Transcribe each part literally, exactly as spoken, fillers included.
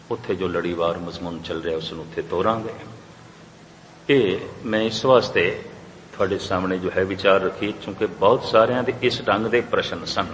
उत्थे जो लड़ीवार मजमून चल रहा उसनूं उत्थे तोरांगे। ये मैं इस वास्ते थोड़े सामने जो है विचार रखी, चूंकि बहुत सारिਆਂ ਦੇ इस ढंग के प्रश्न सन।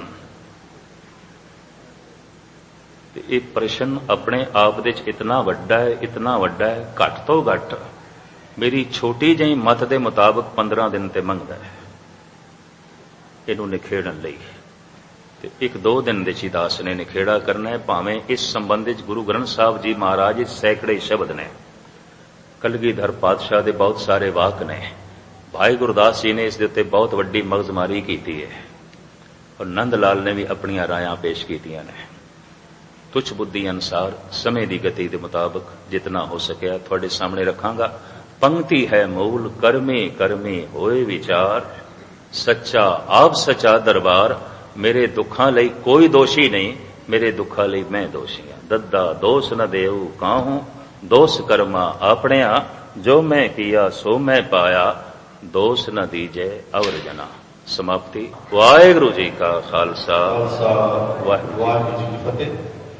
ये प्रश्न अपने आप दे इतना वड्डा है, इतना वड्डा है, घट तो घट मेरी छोटी जी मत के मुताबिक पंद्रह दिन ते मंगदा है इनू निखेड़न लई। ते एक दो दिन दे दास ने निखेड़ा करना है। भावें इस संबंध विच गुरु ग्रंथ साहब जी महाराज सैकड़े शब्द ने, कलगीधर पातशाह दे बहुत सारे वाक ने, भाई गुरदास जी ने इस दे उत्ते बहुत वड्डी मगजमारी की है, और नंद लाल ने भी अपनी रायां पेश कीतियां ने। तुच्छ बुद्धि अनुसार समय की गति के मुताबिक जितना हो सकिया थोड़े सामने रखांगा। पंक्ति है मूल कर्मे कर्मे होए विचार, सच्चा आप सच्चा दरबार, मेरे दुखां लई कोई दोषी नहीं, मेरे दुखां लई मैं दोषी हां। दद्दा दोष न देऊ काहूं, दोष कर्मा आपणिया, जो मैं किया सो मैं पाया, दोष न दीजे अवर जना। समाप्ति। वाहिगुरू जी का खालसा, वाहिगुरू जी की फतेह।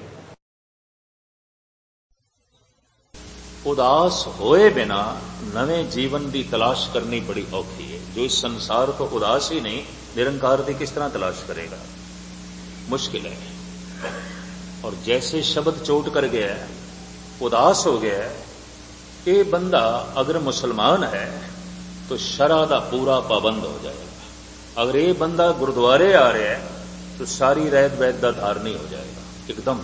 उदास होए बिना नवे जीवन की तलाश करनी बड़ी औखी है। जो इस संसार को उदास ही नहीं, निरंकार की किस तरह तलाश करेगा, मुश्किल है। और जैसे शब्द चोट कर गया है, उदास हो गया है, ये बंदा अगर मुसलमान है तो शरा दा पूरा पाबंद हो जाएगा। अगर ये बंदा गुरुद्वारे आ रहा है तो सारी रहत वैत दा धारनी हो जाएगा एकदम।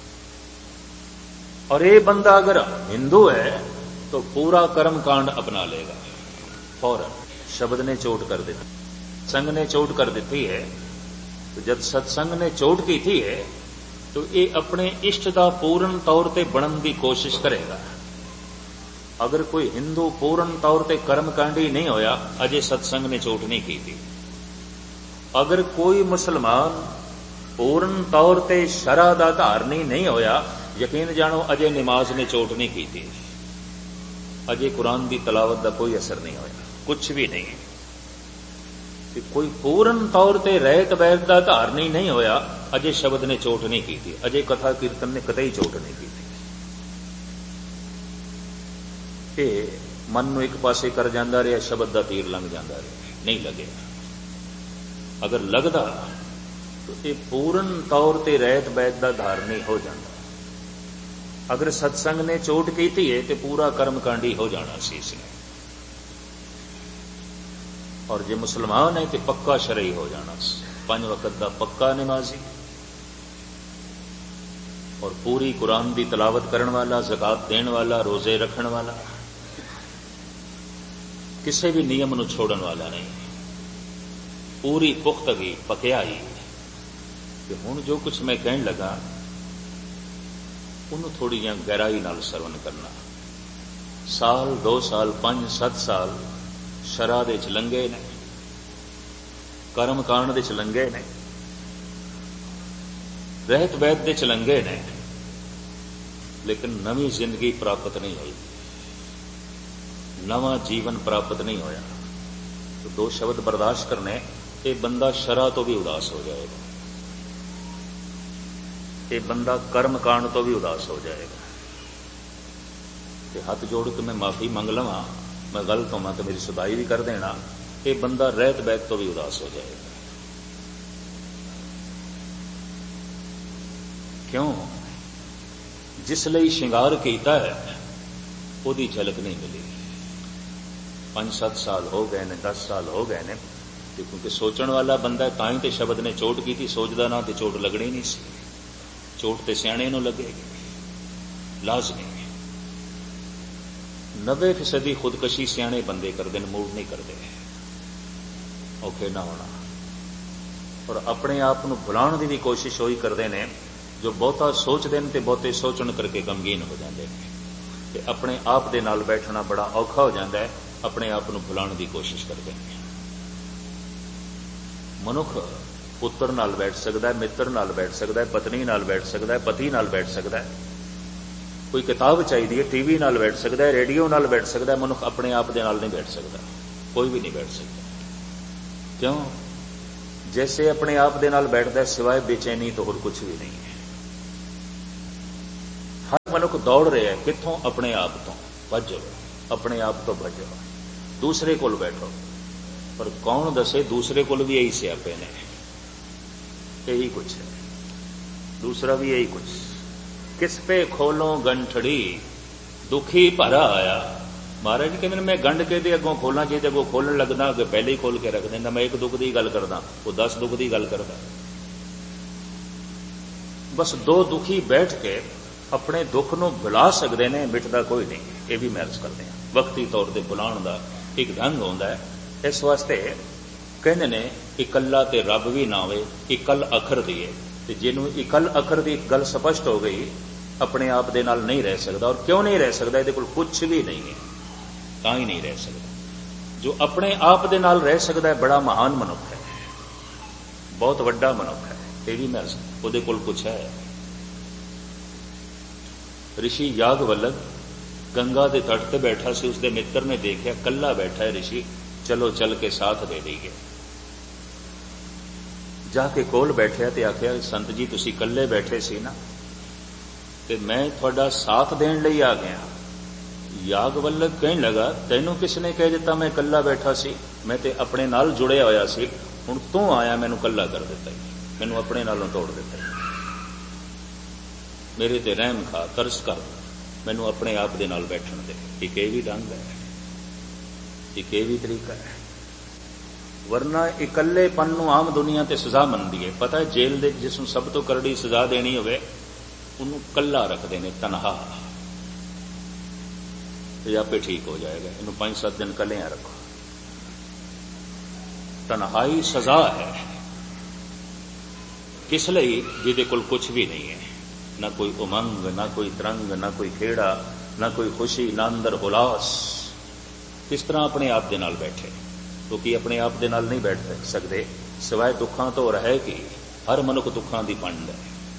और ये बंदा अगर हिंदू है तो पूरा कर्म कांड अपना लेगा फौरन। शब्द ने चोट कर दी, संग ने चोट कर दी है, तो जब सत्संग ने चोट की थी है तो ये अपने इष्ट का पूर्ण तौर पर बनने की कोशिश करेगा। अगर कोई हिंदू पूर्ण तौर पर कर्मकांडी नहीं होया, अजय सत्संग ने चोट नहीं की थी। अगर कोई मुसलमान पूर्ण तौर पर शरा दा धारनी नहीं होया, यकीन जानो अजय नमाज ने चोट नहीं की थी। अजय कुरान की तलावत का कोई असर नहीं होया, कुछ भी नहीं। कि कोई पूर्ण तौर पर रहत वैत का धारनी नहीं होया, अजय शब्द ने चोट नहीं की थी, अजय कथा कीर्तन ने कतई चोट नहीं की थी। ये मन नूं एक पासे कर जांदा रहा, शब्द का तीर लंघ जांदा रहा, नहीं लगे। अगर लगदा तो ये पूर्ण तौर पर रहत वैत का धारनी हो जाता। अगर सत्संग ने चोट की थी है तो पूरा कर्मकांडी हो जाना सी इसने। और जे मुसलमान है तो पक्का शरई हो जाना, पांच वक्त का पक्का नमाजी, और पूरी कुरान की तलावत करने वाला, ज़कात देने वाला, रोजे रखने वाला, किसी भी नियम नूं छोड़न वाला नहीं। पूरी पुख्तगी पक्याई कि हुण जो कुछ मैं कहन लगा उन्होंने थोड़ी जी गहराई नाल सरवण करना। साल दो साल पांच सत्त साल शरा दे च लंघे ने, कर्म कांड दे च लंघे ने, रहत वैत दे च लंघे ने, लेकिन नवी जिंदगी प्राप्त नहीं हुई, नवा जीवन प्राप्त नहीं होया। तो दो शब्द बर्दाश्त करने, ये बंदा शरा तो भी उदास हो जाएगा, ये बंदा कर्म कांड तो भी उदास हो जाएगा। ते हाथ जोड़ के मैं माफी मंग लवां, मैं गलत होवां तो मेरी सुधाई भी कर देना, ये बंदा रहत वैत तो भी उदास हो जाएगा। क्यों? जिस लई श्रृंगार कीता है ओदी झलक नहीं मिली। पांच सत्त साल हो गए ने, दस साल हो गए ने, क्योंकि सोचण वाला बंदा है, तां ही ते शब्द ने चोट की थी। सोचदा ना तो चोट लगनी नहीं सी। चोट ते सियाणे नूं लगेगी लाजमी। नब्बे फीसदी खुदकशी सियाणे बंदे करते, मूड नहीं करते, औखे ना होना। और अपने आप को भुलाण की भी कोशिश वही करते हैं जो बहुता सोचते हैं, तो बहुते सोचण करके गमगीन हो जाते हैं। अपने आप दे नाल बैठना बड़ा औखा हो जाता है, अपने आप को भुलाण की कोशिश करते हैं। मनुख पुत्र नाल बैठ सकता है, मित्र नाल बैठ सकता है, पत्नी नाल बैठ सकता है, पति नाल बैठ सकता है, कोई किताब चाहिए टीवी नाल बैठ सकता है, रेडियो नाल बैठ सकता है। मनुख अपने आप दे नाल नहीं बैठ सकता, कोई भी नहीं बैठ सकता। क्यों? जैसे अपने आप दे नाल बैठता है, सिवाय बेचैनी तो और कुछ भी नहीं है। हर मनुख दौड़ रहा है कित्थों? अपने आप तो भजो, अपने आप तो भजो, दूसरे कोल बैठो। पर कौन दसे दूसरे कोल भी यही सियापे ने, यही कुछ है, दूसरा भी यही कुछ। किस पे खोलो गंठड़ी दुखी भरा आया। महाराज जी कहते मैं गंढ के ते अगों खोलना चाहिए, अगों खोलन लगदा अगे पहले ही खोल के रख देना। मैं एक दुख की गल करदा, वो दस दुख की गल करदा। बस दो दुखी बैठ के अपने दुख नूं भुला सकते हैं, मिटदा कोई नहीं। ये भी मैं अर्ज करते हैं, वक्ती तौर पर भुलाउण दा एक ढंग होंदा है। इस वास्ते कहते ने इकल्ला ते रब भी ना होवे, इकल अखर दी है। ते जिन्हों इकल अखर की गल स्पष्ट हो गई, अपने आप दे नाल नहीं रह सकता। और क्यों नहीं रह सकता? ये कुछ भी नहीं है, तां ही नहीं रह सकता। जो अपने आप दे नाल रह सकता है बड़ा महान मनुख है, बहुत वड्डा मनुख है। ये भी मैं उहदे कोल कुछ है। ऋषि यागवल्लभ गंगा के तट पर बैठा सी, उसके मित्र ने देखा कल्ला बैठा है ऋषि, चलो चल के साथ दे दईए। जाके कोल बैठा तो आख्या संत जी तुसी कल्ले बैठे सी ना, ते मैं थोड़ा साथ देण लई आ गया। यागवल्लभ कहन लगा तैनू किसने कह दिता मैं कल्ला बैठा सी? मैं ते अपने नाल जुड़िया होया सी, हुण तू आया मैनू कल्ला कर दिता, मैनू अपने नालों तोड़ दिता। मेरे ते रहम खा, तरस कर, मैनू अपने आप दे नाल बैठण दे। एक ये भी ढंग है, एक ये भी तरीका है। वरना इकल्लेपन नूं आम दुनिया ते सजा मनदी है। पता है जेल दे जिसनूं सब तो करड़ी सजा देनी होवे उन्होंने कल्ला रखते हैं, तनहा, तो आपे ठीक हो जाएगा। इन्हों पांच सात दिन कलिया रखो। तनहाई सजा है। किस लिए? जिहदे कोल कुछ भी नहीं है, ना कोई उमंग, ना कोई तरंग, ना कोई खेड़ा, ना कोई खुशी, ना अंदर उलास। किस तरह अपने आप दे नाल बैठे? क्योंकि अपने आप दे नाल नहीं बैठ सकते सिवाय दुखों तो रहे कि हर मनुख दुखों की पंड है,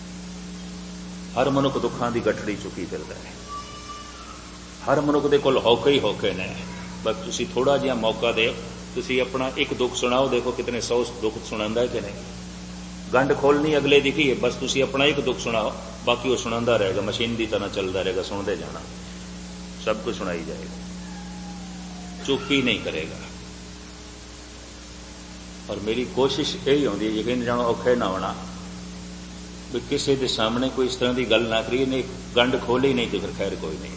हर मनुख दुखों की गठड़ी चुकी फिरदा है। हर मनुख दे कोल हौके ही हौके ने। बस तुसी थोड़ा जिहा मौका दे, तुसी अपना एक दुख सुनाओ, देखो कितने सौ दुख सुनांदा है कि नहीं। गंढ खोलनी अगले दी की है, बस तुसी अपना एक दुख सुनाओ, बाकी वो सुनांदा रहेगा, मशीन की तरह चलता रहेगा, सुनते जाना, सब कुछ सुनाई जाएगा, चुप ही नहीं करेगा। और मेरी कोशिश यही होती है यकीन जानो औखे ना होना भी किसी के सामने कोई इस तरह की गल ना करिए, नहीं गंढ खोली नहीं तो फिर खैर कोई नहीं।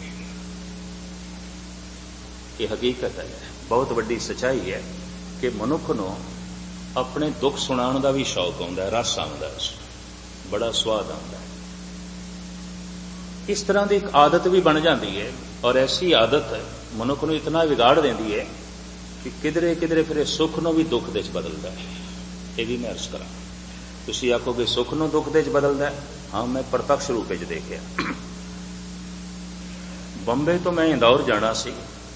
ये हकीकत है, बहुत बड़ी सच्चाई है कि मनुख नूं अपने दुख सुनाने का भी शौक आता है, रस आता है, बड़ा स्वाद आता है। इस तरह की एक आदत भी बन जाती है। और ऐसी आदत मनुख नूं इतना बिगाड़ देती है कि किधरे किधरे फिर सुख नूं भी दुख दे च बदलता है। ये भी मैं अर्ज करा। तुसीं आखोगे सुख नूं दुख दे च बदलता है? हाँ, मैं प्रत्यक्ष रूप में देखिया। बंबे तो मैं इंदौर जाना सी,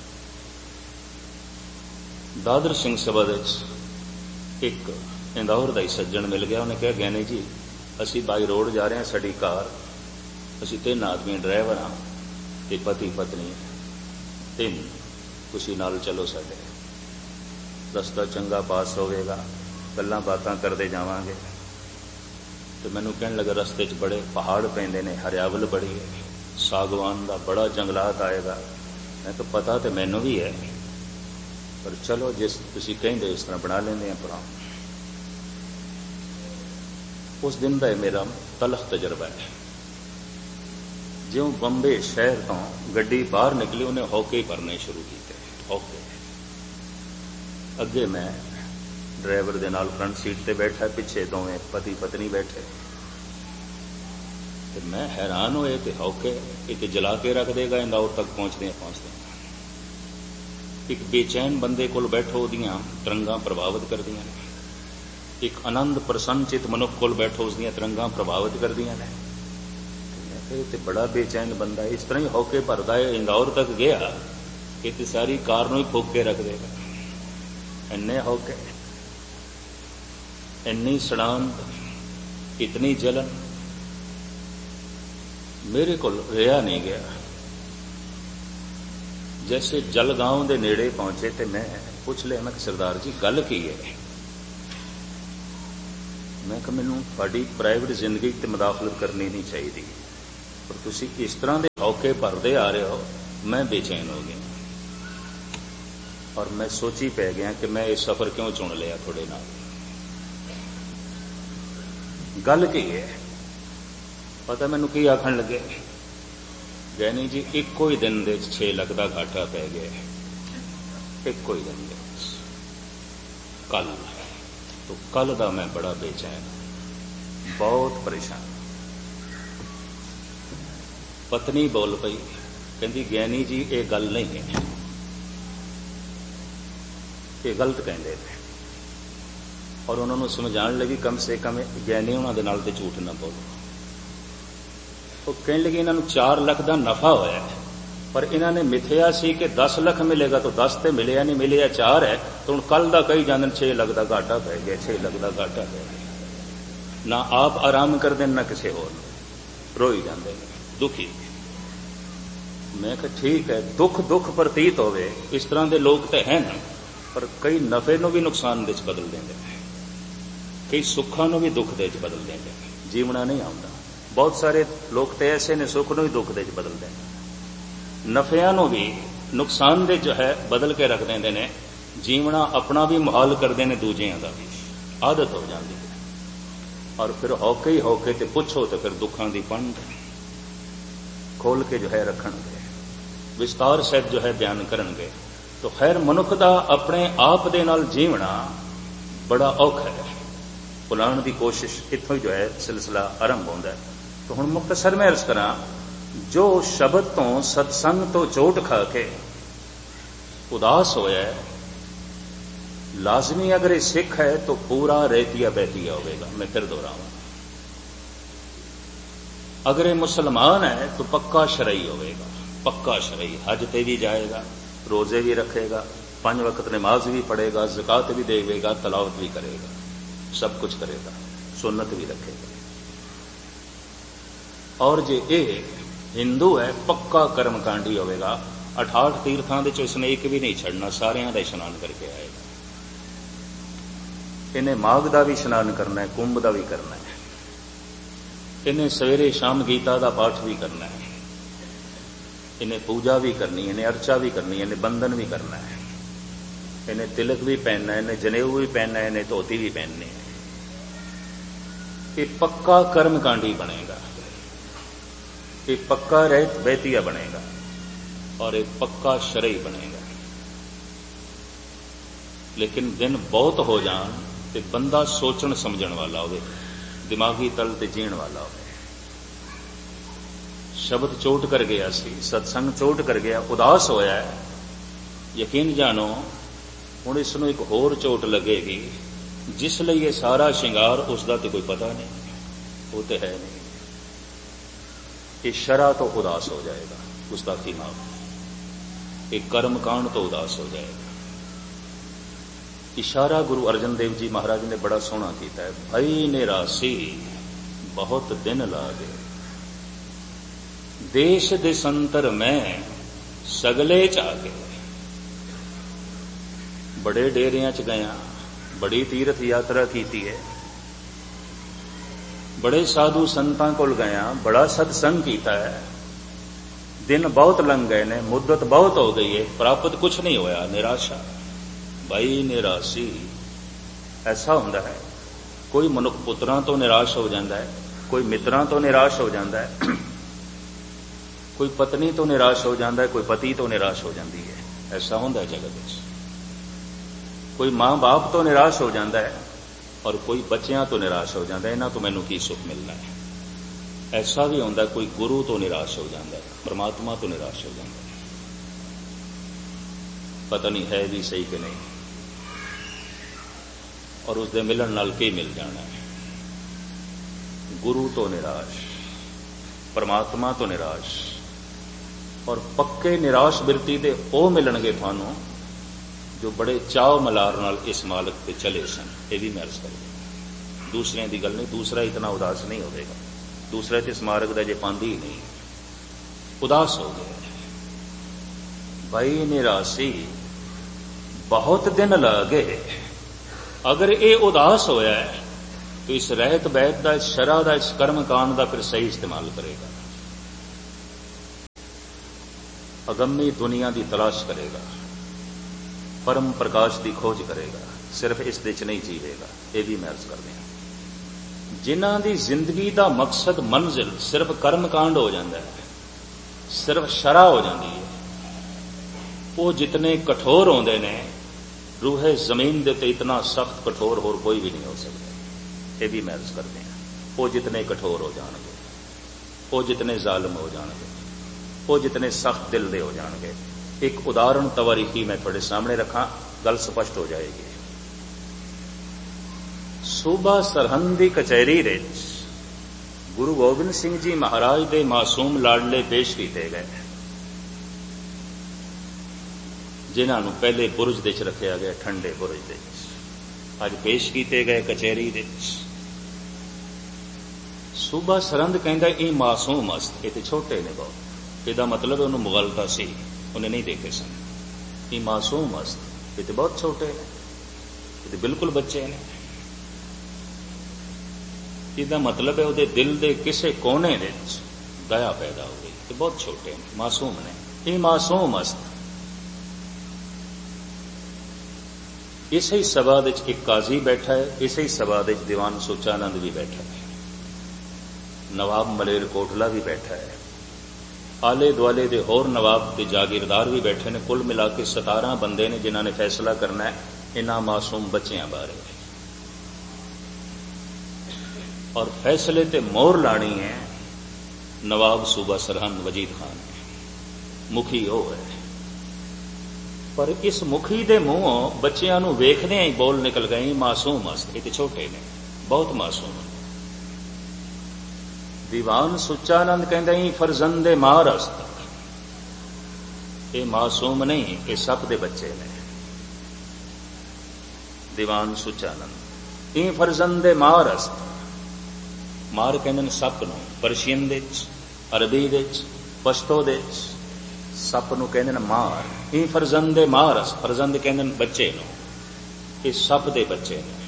दादर सिंह सभा एक इंदौर का ही सज्जन मिल गया। उन्हें कहा ज्ञानी जी असी बाई रोड जा रहे हैं, साड़ी कार, असी तीन आदमी ड्राइवर हाँ, ते पति पत्नी तीन, तुसीं नाल चलो, साडे रस्ता चंगा पास होवेगा, गल्लां बातां करते जावांगे। तो मैनू कहन लगा रस्ते च बड़े पहाड़ पैंदे ने, हरियावल बड़ी है, सागवान का बड़ा जंगलात आएगा। मैं तो पता तो मैनू भी है, पर चलो जिस तुसीं कहिंदे इस तरह बना लेंदे हैं प्लान। उस दिन का मेरा तलख तजर्बा है। ज्यों बंबे शहर तो गड्डी बाहर निकली, उन्हें हौके भरने शुरू किए, हौके। अगे मैं ड्राइवर दे नाल फ्रंट सीट ते बैठा, पिछे दोवें पति पत्नी बैठे। तो मैं हैरान होए कि हौके एक जला के रख देगा इंदौर तक पहुंचते पहुंचते। एक बेचैन बंदे कोल बैठो, उहदियां तरंगां प्रभावित कर दियां ने। एक आनंद प्रसन्नचित मनुख कोल बैठो, उसदियां तरंगां प्रभावित कर दियां ने। तो बड़ा बेचैन बंदा इस तरह ही हौके भरदा है, इंदौर तक गया कि तो सारी कार नूं ही फूक के रख देगा। इन्ने हौके, इन्नी सड़ांत, इतनी जलन, मेरे को रिहा नहीं गया। जैसे जलगांव के नेड़े पहुंचे तो मैं पूछ लिया, मैं सरदार जी गल की है? मैं कहा मैनू तुहाडी प्राइवेट जिंदगी ते मुदाखलत करनी नहीं चाहिए, पर तुसीं इस तरह के हौके भरते आ रहे हो, मैं बेचैन हो गया और मैं सोची पै गया कि मैं इस सफर क्यों चुन लिया थोड़े नाल। गल की है पता मैनू की आखन लगे, गैनी जी इको ही दिन दे छे लाख का घाटा पै गया, इको ही दिन दे कल तो कल दा मैं बड़ा बेचैन, बहुत परेशान। पत्नी बोल पई, कहती ज्ञानी जी ये गल नहीं है, ये गलत कहते थे। और उन्होंने समझाने लगी कम से कम ज्ञानी उन्होंने नाल ते झूठ ना बोलो। तो कहने लगी इन्होंने चार लाख का नफा होया है, पर इन्होंने मिथया सी कि दस लाख मिलेगा तो दस तो मिले नहीं, मिले चार है, तो हूँ कल का कई जाने छे लाख का घाटा पै गया, छे लाख का घाटा पै गया। ना आप आराम करते ना किसी होर, रोई जाते दुखी। मैं कहा ठीक है, दुख दुख प्रतीत होवे, इस तरह के लोग तो हैं ना, पर कई नफे नूं भी नुकसान दे बदल देंगे, कई सुखां नूं भी दुख दे बदल देंगे, जीवना नहीं आउंदा। बहुत सारे लोग तो ऐसे ने सुख नूं भी दुख दे बदल देंगे, नफियां नूं भी नुकसान दे जो है बदल के रख देंदे ने, जीवना अपना भी मुहाल करते हैं, दूजियां दा भी आदत हो जाती है। और फिर हौके ही हौके ते पुछो तो फिर दुखां दी पंड खोल के जो है रखणगे, विस्तार सहित जो है बयान करनगे। तो खैर मनुख दा अपने आप दे नाल जीवना बड़ा औखा है, भुलाण दी कोशिश इत्थों ही जो है सिलसिला आरंभ होंदा है। तो हुण मुख्तसर मैं अर्ज करां, जो शब्द तो सत्संग तो चोट खा के उदास होया है, लाजमी अगर ये सिख है तो पूरा रेतिया बहतिया होगा। मैं फिर दोहराऊं, अगर ये मुसलमान है तो पक्का शरई होगा, पक्का शरई, हज ते भी जाएगा, रोजे भी रखेगा, पांच वक्त नमाज भी पढ़ेगा, ज़कात भी देगा, तलावत भी करेगा, सब कुछ करेगा, सुन्नत भी रखेगा। और जे ये हिंदू है पक्का कर्मकांडी होगा, अठाठ तीर्थां दे चों इसने एक भी नहीं छड़ना, सारियां दा इशनान करके आएगा। इन्हें माघ का भी इशनान करना है, कुंभ का भी करना है, इन्हें सवेरे शाम गीता का पाठ भी करना है, इन्हें पूजा भी करनी है, इन्हें अर्चा भी करनी है, इन्हें बंधन भी करना है, इन्हें तिलक भी पहनना है, इन्हें जनेऊ भी पहनना है, इन्हें धोती भी पहननी है। ये पक्का कर्मकांडी बनेगा, ये पक्का रहत बहतिया बनेगा और एक पक्का शरई बनेगा। लेकिन दिन बहुत हो जान ते बंदा सोचण समझण वाला होवे, दिमागी तल ते जीण वाला होवे। शब्द चोट कर गया सी, सत्संग चोट कर गया, उदास होया है, यकीन जानो हुण इसनूं एक होर चोट लगेगी, जिस लिए ये सारा शिंगार उसका तो कोई पता नहीं, वो तो है नहीं। ये शरा तो उदास हो जाएगा, गुस्ताखी माफ, एक कर्मकांड तो उदास हो जाएगा। इशारा गुरु अर्जन देव जी महाराज ने बड़ा सोहना किया है, भई निरासी बहुत दिन लागे, देश देशंतर में सगले चागे। बड़े डेरियां च गया, बड़ी तीर्थ यात्रा की है, बड़े साधु संतां कोल गया, बड़ा सत्संग किया है, दिन बहुत लंघ गए ने, मुद्दत बहुत हो गई है, प्राप्त कुछ नहीं होया, निराशा। भाई निराशी ऐसा होता है, कोई मनुख पुत्रां तो निराश हो जाता है, कोई मित्रां तो निराश हो जाता है, कोई पत्नी तो निराश हो जाता है, कोई पति तो निराश हो जाती है, ऐसा होता है जगत में। कोई मां बाप तो निराश हो जाता है और कोई बच्चियां तो निराश हो जाता है, इन्हां तो मैनू की सुख मिलना है। ऐसा भी होता है कोई गुरु तो निराश हो जाता है, परमात्मा तो निराश हो जाता है, पता नहीं है भी सही कि नहीं, और उसके मिलन नाल के मिल जाना है। गुरु तो निराश, परमात्मा तो निराश, और पक्के निराश बिरती दे ओ मिलणगे थानू जो बड़े चाव मलार नाल इस मालक पे चले सन। ये भी मैं अर्ज कर दूसरे की गल नहीं, दूसरा इतना उदास नहीं होगा, दूसरा तो इस मार्ग का जे पांदी ही नहीं, उदास हो गया। भाई निराशी बहुत दिन लागे, अगर ये उदास होया है तो इस रहत बैत का, इस शरा का, इस कर्मकांड का फिर सही इस्तेमाल करेगा। अगम्मी दुनिया की तलाश करेगा, परम प्रकाश की खोज करेगा, सिर्फ इस दे च नहीं जीवेगा। ये भी मैं अर्ज कर दिया। जिन्हां दी जिंदगी का मकसद मंजिल सिर्फ कर्मकांड हो जाता है, सिर्फ शरा हो जाती है, वो जितने कठोर होंदे ने, रूहे जमीन दे ते इतना सख्त कठोर होर कोई भी नहीं हो सकता। ये भी मैं अर्ज कर दिया। वो जितने कठोर हो जाएंगे, वो जितने जालिम हो जाएंगे, वो जितने सख्त दिल दे हो जाएंगे। एक उदाहरण तवारीखी मैं थोड़े सामने रखा, गल स्पष्ट हो जाएगी। सूबा सरहंद दी कचहरी विच गुरु गोबिंद सिंह जी महाराज दे मासूम लाडले पेश किए गए, जिन्हां नूं पहले बुरज दे च रखा गया, ठंडे बुरज दे च अज पेश किए गए कचहरी दे च। सूबा सरहंद कहंदा ये मासूम अस्त, ये छोटे ने बहुत, इसदा मतलब उन्होंने मुगलता सी, उन्हें नहीं देखे सन। ये मासूम अस्त, ये तो बहुत छोटे ने, ये तो बिल्कुल बच्चे ने। इसदा मतलब है उहदे दिल दे किसे कोने विच दया पैदा हो गई, ये बहुत छोटे ने, मासूम ने। ये मासूम अस्त। इसे ही सभा विच एक काजी बैठा है, इसे ही सभा विच दीवान सुचानंद भी बैठा है, नवाब मलेर कोटला भी बैठा है, आले दुआले दे होर नवाब ते जागीरदार भी बैठे ने। कुल मिला के सतारह बंदे ने जिन्होंने फैसला करना है इन्हां मासूम बच्चियां बारे, और फैसले ते मोहर लानी है नवाब सूबा सरहंद वजीद खान ने, मुखी वो है। पर इस मुखी दे मुंहों बच्चियां नूं वेखदे ही बोल निकल गए, मासूम अस्त, ये छोटे ने, बहुत मासूम ने। दीवान सुचानंद कहंदा ही फरजंदे मार अस्त, ये मासूम नहीं, ये सप दे बच्चे ने। दीवान सुचानंद ये फरजंदे मार अस्त, मार कहंदे ने सप नूं, परशियन दे च, अरबी दे च, पश्तो दे च सप नूं कहंदे ने मार। ये फरजंदे मार अस्त, फरजंद कहंदे ने बच्चे नूं, ये सप दे बच्चे ने।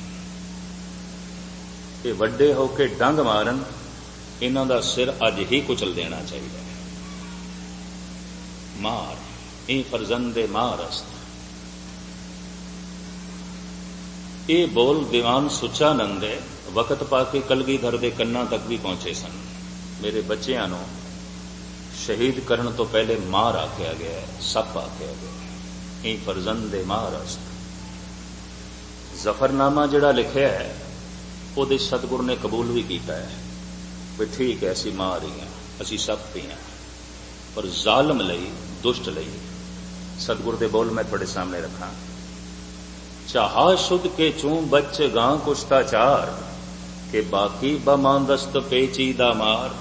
ये वड्डे होके डंग मारन, इन्हां दा सिर अज ही कुचल देना चाहिए। मार, ये फरजंदे मार अस्त। ये बोल दीवान सुचानंद वक्त पाके कलगीधर दे कन्ना तक भी पहुंचे सन। मेरे बच्चियां नूं शहीद करने तो पहले मार आख्या गया है, सप आख्या गया है। ये फरजंदे मार अस्त। जफरनामा जिहड़ा लिखिया है उहदे सतगुर ने कबूल भी किया है, भी ठीक है असी मार ही हाँ, असी सप ही हाँ। पर जालम लई, दुष्ट लई सतगुर दे बोल मैं थोड़े सामने रखा। चाहा शुद्ध के चूं बच गां कुश्ताचार, के बाकी बमांदस्त पेचीदा मार।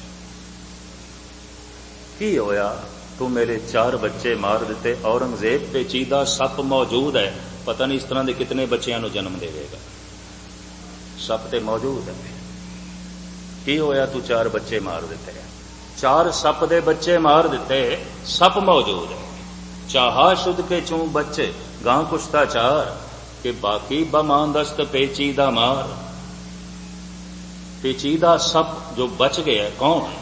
की होया तू मेरे चार बच्चे मार दिते, औरंगजेब पेचीदा सप मौजूद है, पता नहीं इस तरह के कितने बच्चों को जन्म देगा। सप ते मौजूद है, की होया तू चार बच्चे मार दिते, चार सप दे बच्चे मार दिते, सप मौजूद है। चाहा शुद्ध के चूं बच्चे गां कुश्ताचार, के बाकी बमांदस्त पेचीदा मार। पेचीदा सप जो बच गया कौन?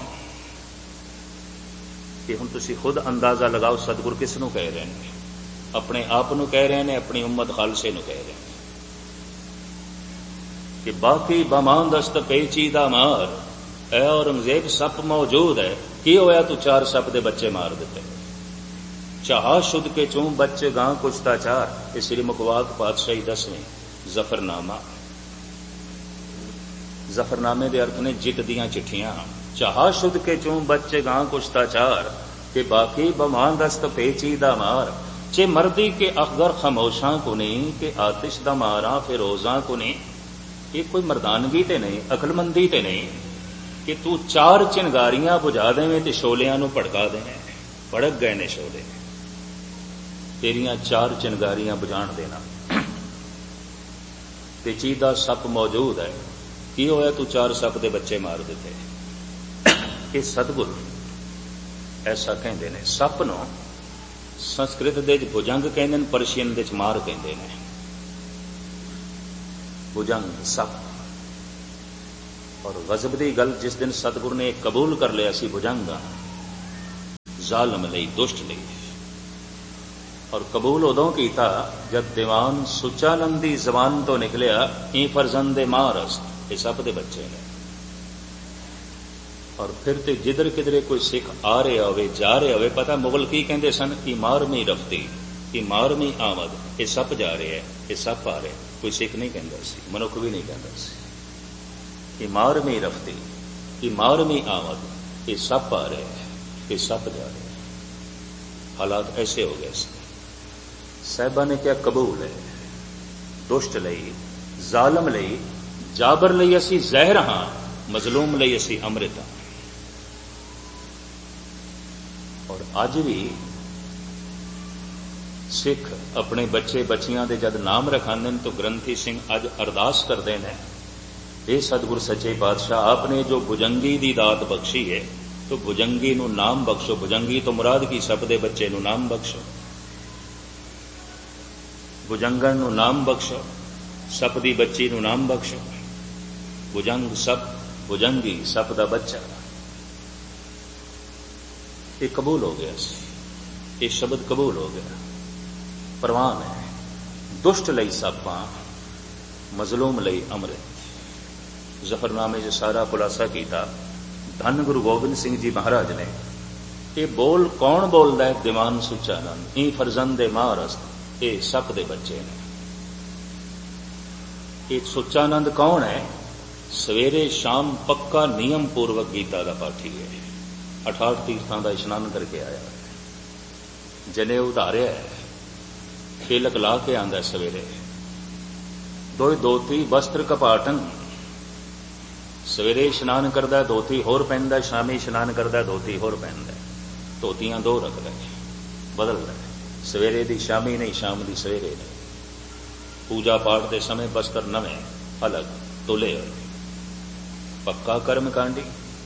कि हुण तुसीं खुद अंदाजा लगाओ सतगुर किस नूं कह रहे हैं? अपने आप नूं कह रहे हैं, अपनी उम्मत खालसे नूं कह रहे हैं कि बाकी बमांदस्त पेचीदा मार। ऐ औरंगजेब सप मौजूद है, की होया तू चार सप दे बच्चे मार दिते। चाहा शुद्ध के चूं बच्चे गां कुश्ताचार। ये श्री मुखवाक पातशाही दसवीं जफरनामा। जफरनामे दे अर्थ ने जित दियां चिट्ठियां। चाहा शुद्ध के चूं बच्चे गां कुश्ताचार, के बाकी बमांदस्त पेचीदा मार। चे मर्दी के अखगर खामोशां को नहीं, के आतिश दा मारा फिरोजा को नहीं। ये कोई मर्दानगी ते नहीं, अकलमंदी ते नहीं कि तू चार चिंगारियां बुझा देवें ते शोलियां नूं भड़का देवें। भड़क गए ने शोले, तेरियां चार चिंगारियां बुझाण देना। पेचीदा सप मौजूद है, की होया तू चार सप दे बच्चे मार दिते। ये सतगुर ऐसा कहते ने। सप नूं संस्कृत दे भुजंग कहंदे ने, परशियन दे मार कहंदे ने। भुजंग सप। और गजब दी गल, जिस दिन सतगुर ने कबूल कर लिया सी भुजंग जालम लई, दुष्ट लई। और कबूल उदों कीता जब दीवान सुचानंद दी जबान तो निकलिया, ई फरजंदे मारस, ये सब दे बच्चे ने। और फिर तो जिधर किधरे कोई सिख आ रहा हो, जा रहा हो, पता मुगल की कहते सन, ई मारमी रफ्ती, ई मारमी आमद, ये सप जा रहे हैं, ये सप आ रहे। कोई सिख नहीं कहता सी, मनुख भी नहीं कहता सी। ई मारमी रफ्ती, ई मारमी आमद, ये सप आ रहे हैं, ये सप जा रहे हैं। हालात ऐसे हो गए थे। साहबा ने क्या कबूल है, दुष्ट लई, जालम लई, जाबर लई असी जहर हां, मजलूम लई असी अमृत हां। और अज भी सिख अपने बच्चे बच्चियां दे जद नाम रखांदे तो ग्रंथी सिंह अज अरदास करते हैं, हे सतगुर सच्चे पातशाह, आपने जो भुजंगी दी दात बख्शी है, तो भुजंगी नू नाम बख्शो। भुजंगी तो मुराद की सब दे बच्चे नू नाम बख्शो, भुजंगन नू नाम बख्शो, सप दी बच्ची नू नाम बख्शो। भुजंग सप, भुजंगी सप दा बच्चा, ये कबूल हो गया, ये शब्द कबूल हो गया। परवान है, दुष्ट लई सपा, मजलूम लई अमृत। जफरनामे जो सारा खुलासा किया, धन गुरु गोबिंद सिंह जी महाराज ने। ये बोल कौन बोलता है? दीवान सुचानंद, ई फरजंदे मारस, ये सप दे बच्चे ने। एक सुचानंद कौन है? सवेरे शाम पक्का नियम पूर्वक गीता का पाठी है। अठाठ तीर्थां का इशनान करके आया, जने उतारिया है, खेलक ला के आंदा सवेरे, दो धोती वस्त्र कपाटन। सवेरे इशनान करदा धोती होर पहनदा, शामी इशनान करदा धोती होर पहनदा। धोतियां दो रखदा, बदलदा, सवेरे दी शामी नहीं, शाम दी सवेरे नहीं। पूजा पाठ के समय बस्तर नवें अलग तुले होए। पक्का कर्मकांडी,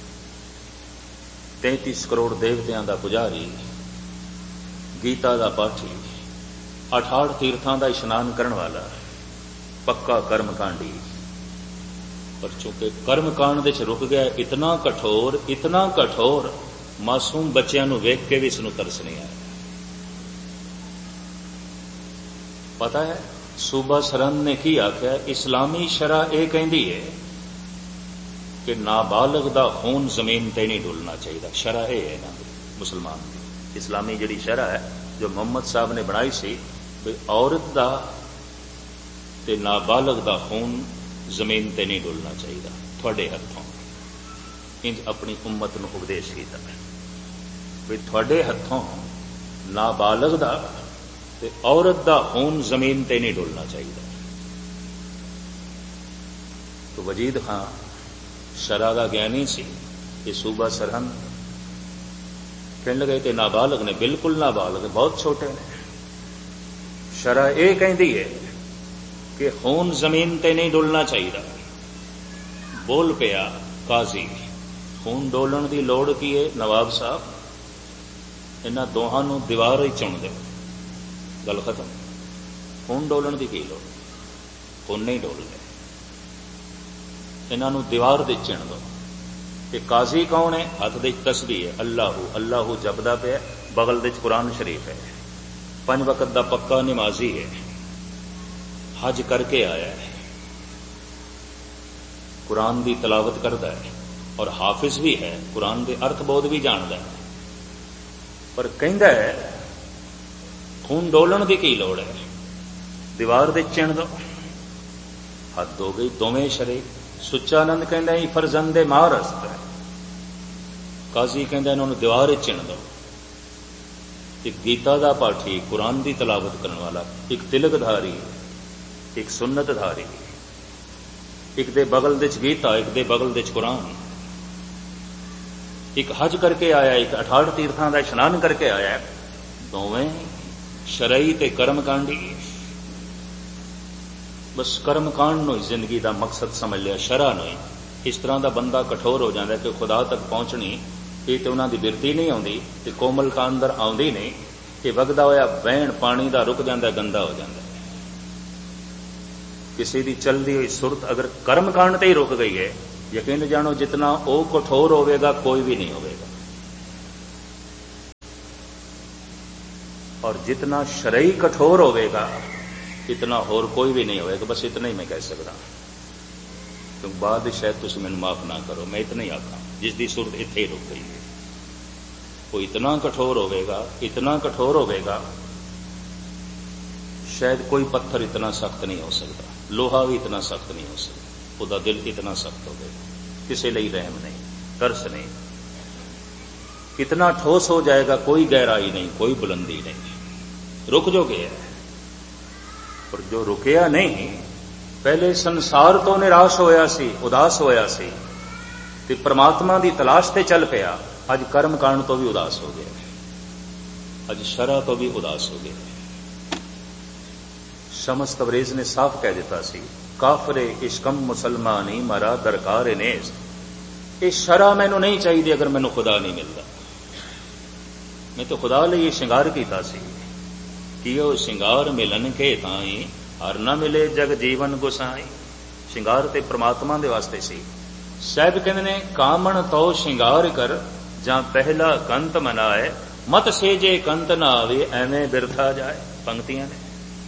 तैंतीस करोड़ देवतियां दा पुजारी, गीता दा पाठी, अठाठ तीर्थां दा इशनान करने वाला, पक्का कर्मकांडी। पर चूंकि कर्मकांड दे च रुक गया, इतना कठोर, इतना कठोर, मासूम बच्चों नूं वेख के भी इसनूं तरस नहीं आया। पता है सूबा सरहंद ने की आख्या? इस्लामी शरा यह कहती है कि नाबालग दा खून जमीन ते नहीं डुलना चाहिए। शरा यह है ना मुसलमान की, इस्लामी जिहड़ी शरा है जो मुहम्मद साहब ने बनाई सी, भी औरत दा ते नाबालग दा खून जमीन ते नहीं डुलना चाहिए। थोड़े हथों इंज अपनी उम्मत नूं उपदेश कीता भी थोड़े हथों नाबालग दा ते औरत दा खून जमीन ते नहीं डुलना चाहिए। तो वजीद खां शरा दा ज्ञानी सी, ये सूबा सरहंद कहने लगे कि नाबालग ने, बिल्कुल नाबालग, बहुत छोटे ने। शरा यह कहती है कि खून जमीन ते नहीं डुलना चाहिए। बोल पिया काजी, खून डोलन की लोड़ की है? नवाब साहब, इन्हां दोहां नूं दीवार ही चुन दे, गल खत्म। खून डोलन की की लोड़? खून नहीं डोलते, इन्हां नूं दीवार दे चिण दो। ये काजी कौन है? हथ दे तस्बीह है, अल्लाहू अल्लाहू जपदा पिया, बगल दे कुरान शरीफ है, पंज वक्त दा पक्का नमाजी है, हज करके आया है, कुरान की तलावत करता है और हाफिज भी है, कुरान के अर्थ बोध भी जानता है। पर कहता है खून डोलन की की लोड़ है? दीवार दे चिण दो। हद हो गई दोवें शरे। सुचानंद कहता ही फरजंदे मारस्त है, काजी कहता इन्होंने दीवार चिण दो। एक गीता का पाठी, कुरान की तलावत करने वाला, एक तिलकधारी, एक सुन्नतधारी, एक दे बगल दे गीता, एक दे बगल दे कुरान, एक हज करके आया, एक अठाठ तीर्थां का इशनान करके आया, दोवें शरई ते कर्मकांडी। बस कर्मकांड नूं जिंदगी का मकसद समझ लिया, शरा नहीं। इस तरह का बंदा कठोर हो जाता है कि खुदा तक पहुंचनी ये तो उन्होंने बिरती नहीं आती, तो कोमलता अंदर आती नहीं, कि वगदा होया वहण पानी का रुक जाता, गंदा हो जाता। किसी की चलती हुई सुरत अगर कर्मकांड ते ही रुक गई है, यकीन जानो जितना वो कठोर होगा कोई भी नहीं होगा। और जितना शरई कठोर होगा इतना होर कोई भी नहीं होएगा। बस इतना ही मैं कह सकता, क्योंकि बाद शायद तुम मैनू माफ ना करो, मैं इतना ही आखा जिसकी सूरत इत्थे ही रुक गई है। वो इतना कठोर होगा, इतना कठोर होगा, शायद कोई पत्थर इतना सख्त नहीं हो सकता, लोहा भी इतना सख्त नहीं हो सकता, उसका दिल इतना सख्त होगा, किसी लिए रहम नहीं, तरस नहीं, कितना ठोस हो जाएगा, कोई गहराई नहीं, कोई बुलंदी नहीं, रुक जो गया है। और जो रुकिया नहीं, पहले संसार तो निराश होया सी, उदास होया सी, ते परमात्मा की तलाश ते चल पिया, अज कर्म कांड तो भी उदास हो गया, अज शरा तो भी उदास हो गया। शमस तबरेज ने साफ कह दिता सी, काफरे इश्कम मुसलमानी मरा दरकार नेस, ये शरा मैनू नहीं चाहिए अगर मैनू खुदा नहीं मिलता। मैं तो खुदा लिए श्रृंगार किया सी कि वो श्रृंगार मिलन के ताई हर न मिले जग जीवन गुसाई। श्रृंगार ते परमात्मा दे वास्ते सी। साहब कहते ने कामण तो श्रृंगार कर जां पहला कंत मनाए, मत से जे कंत ना आवे एवें बिरथा जाए। पंक्तियां ने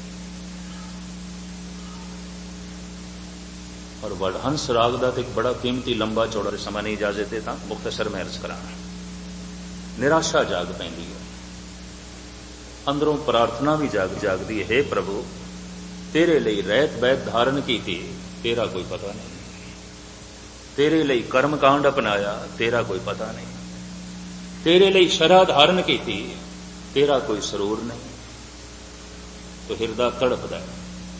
और वडहंस राग का एक बड़ा कीमती लंबा चौड़ा समा नहीं इजाजत देता, मुख्तसर में अर्ज करा। निराशा जाग पैंदी है, अंदरों प्रार्थना भी जाग जागदी है, हे प्रभु तेरे लिए रहत बैत धारण की थी, तेरा कोई पता नहीं, तेरे लिए कर्म कांड अपनाया, तेरा कोई पता नहीं, तेरे लिए शरा धारण की थी, तेरा कोई सरूर नहीं। तो हिरदा तड़पदा है।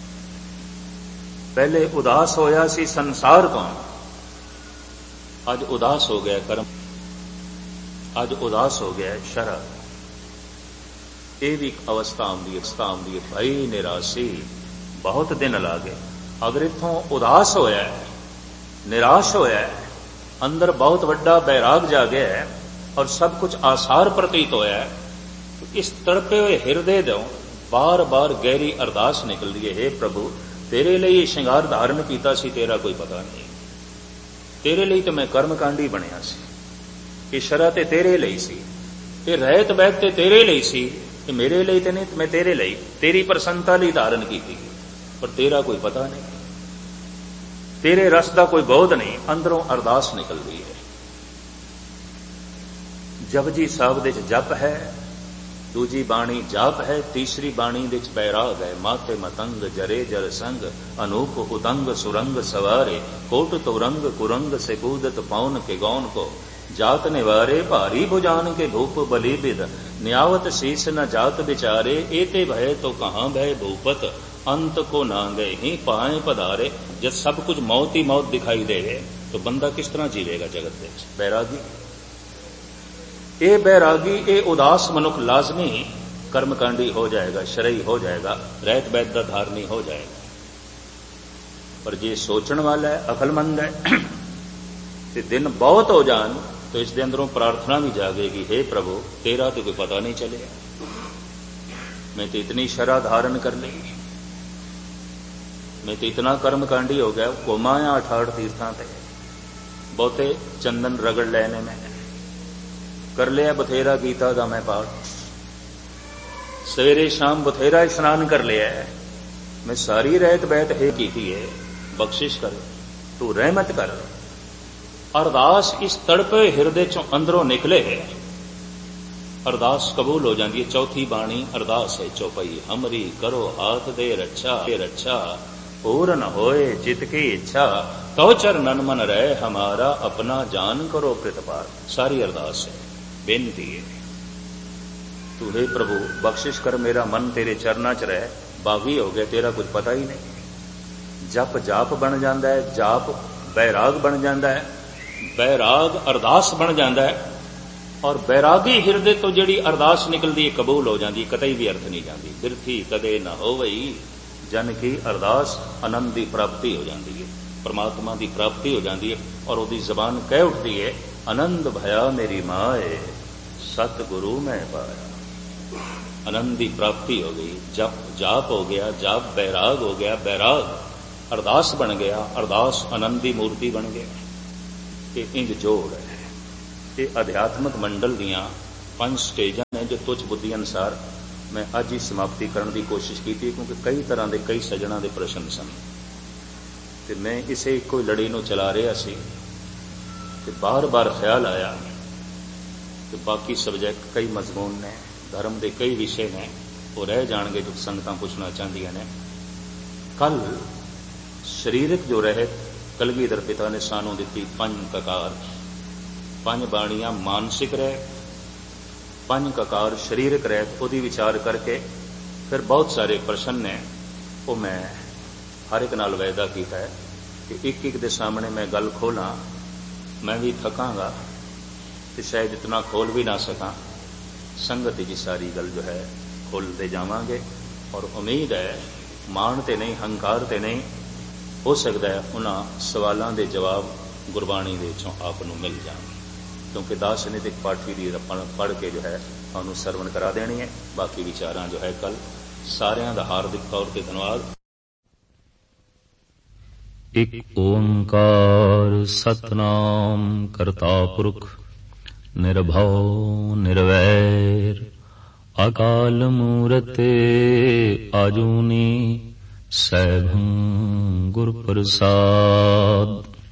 पहले उदास होया सी संसार तो, अज उदास हो गया कर्म, अज उदास हो गया शरा। ये भी एक अवस्था आंदी अवस्था आंदी है भाई, निराशी बहुत दिन ला गए। अगर इथों उदास होया है, निराश होया है, अंदर बहुत वड्डा बैराग जागे है और सब कुछ आसार प्रतीत होया है, तो इस तड़पे हुए हिरदे दो बार बार गहरी अरदास निकल रही है, हे प्रभु तेरे लिए श्रृंगार धारण किया सी, तेरा कोई पता नहीं, तेरे लिए तो मैं कर्मकांडी बनया सी, ये शरा ते तेरे लिए सी, ये रहत बैत ते तेरे लिए सी, ये मेरे लिए तो नहीं, मैं तेरे लिए तेरी प्रसन्नता लिए धारण की थी, पर तेरा कोई पता नहीं, तेरे रस का कोई बोध नहीं। अंदरों अरदास निकल रही है। जपजी साहब दे जप है, दूजी बाणी जाप है, तीसरी बाणी दे बैराग है। माथे मतंग जरे जर संग अनूप उतंग सुरंग सवारे, कोट तो रंग कुरंग से कूदत पौन के गौन को, जात निवारे भारी भुजान के भूप बलि बिद, न्यावत शीस न जात बिचारे, एते भय तो कहां भय भूपत, अंत को नांगे ही पाए पधारे। जब सब कुछ मौत ही मौत दिखाई दे तो बंदा किस तरह जीवेगा जगत में? बैरागी, ये बैरागी ये उदास मनुख लाजमी कर्मकांडी हो जाएगा, शरई हो जाएगा, रहत बैत दा धारनी हो जाएगा। पर जे सोचण वाला है, अकलमंद है, ते दिन बहुत हो जान तो इस दे अंदरों प्रार्थना भी जागेगी, हे प्रभु तेरा तो कोई पता नहीं चलेगा, मैं तो इतनी शरा धारण कर ली, मैं तो इतना कर्मकांडी हो गया, घुमाया अठाठ तीर्थां ते, बहुते चंदन रगड़ लेने में, कर लिया बथेरा गीता दा मैं पाठ, सवेरे शाम बथेरा स्नान कर लिया है, मैं सारी रहत बैत है की है, बख्शिश कर, तू रहमत कर। अरदास इस तड़पे हिरदे चों अंदरों निकले है, अरदास कबूल हो जाती है। चौथी बाणी अरदास है चौपाई, हमरी करो हाथ दे रक्षा, दे रक्षा पूर्ण होए चित की इच्छा, तो चरणन मन रहे हमारा, अपना जान करो प्रतिपार। सारी अरदास है, बेनती है, तू हे प्रभु बख्शिश कर, मेरा मन तेरे चरना च रहे, बागी हो गया, तेरा कुछ पता ही नहीं। जप जाप बन जाता है, जाप बैराग बन जाता है, बैराग अरदास बन जाता है, और बैरागी हिरदे तो जिहड़ी अरदास निकलती है कबूल हो जाती, कतई भी अर्थ नहीं जाती। बिरथी कदे न होवई जन की अरदास, आनंद की प्राप्ति हो जाती है, परमात्मा की प्राप्ति हो जाती है, और उसकी जबान कह उठती है, आनंद भया मेरी माए सतगुरु मैं पाया। आनंद की प्राप्ति हो गई, जप जाप हो गया, जाप बैराग हो गया, बैराग अरदास बन गया, अरदास आनंद की मूर्ति बन गया। ये इंज जोड़ है, ये अध्यात्मक मंडल दियां पंज स्टेजां ने जो तुच्छ बुद्धि अनुसार मैं अज ही समाप्ति करने की कोशिश की थी, क्योंकि कई तरह के कई सज्जणों के प्रश्न सन ते मैं इसे कोई लड़ी नूं चला रहा सी ते बार बार ख्याल आया कि बाकी सबजैक्ट कई मजमून ने, धर्म के कई विषय ने, वो रह जाएंगे जो संगतां पुछना चाहदियां ने। कल शरीरक जो रहे कलगीधर पिता ने सानू दी पंज ककार, पंज बाणियां मानसिक रह, पंज ककार शरीरक रह, उसकी विचार करके फिर बहुत सारे प्रश्न ने वो मैं हर एक नाल वायदा किया है कि एक एक दे सामने मैं गल खोला। मैं भी थकांगा तो शायद इतना खोल भी ना सका, संगत की सारी गल जो है खोलते जावांगे। और उम्मीद है माण ते नहीं, हंकार ते नहीं, हो सकता है उन्हां सवालों के जवाब गुरबाणी दे विचों आप नूं मिल जाण, क्योंकि दास नितिक पाठी दी रपण पढ़ के जो है तुहानूं सरवण करा देनी है। बाकी विचारां जो है कल। सारियां दा हार्दिक तौर ते धन्यवाद। एक ओंकार सतनाम करता पुरख निर्भव निर्वैर अकाल मूरत आजूनी सैभं गुर प्रसाद।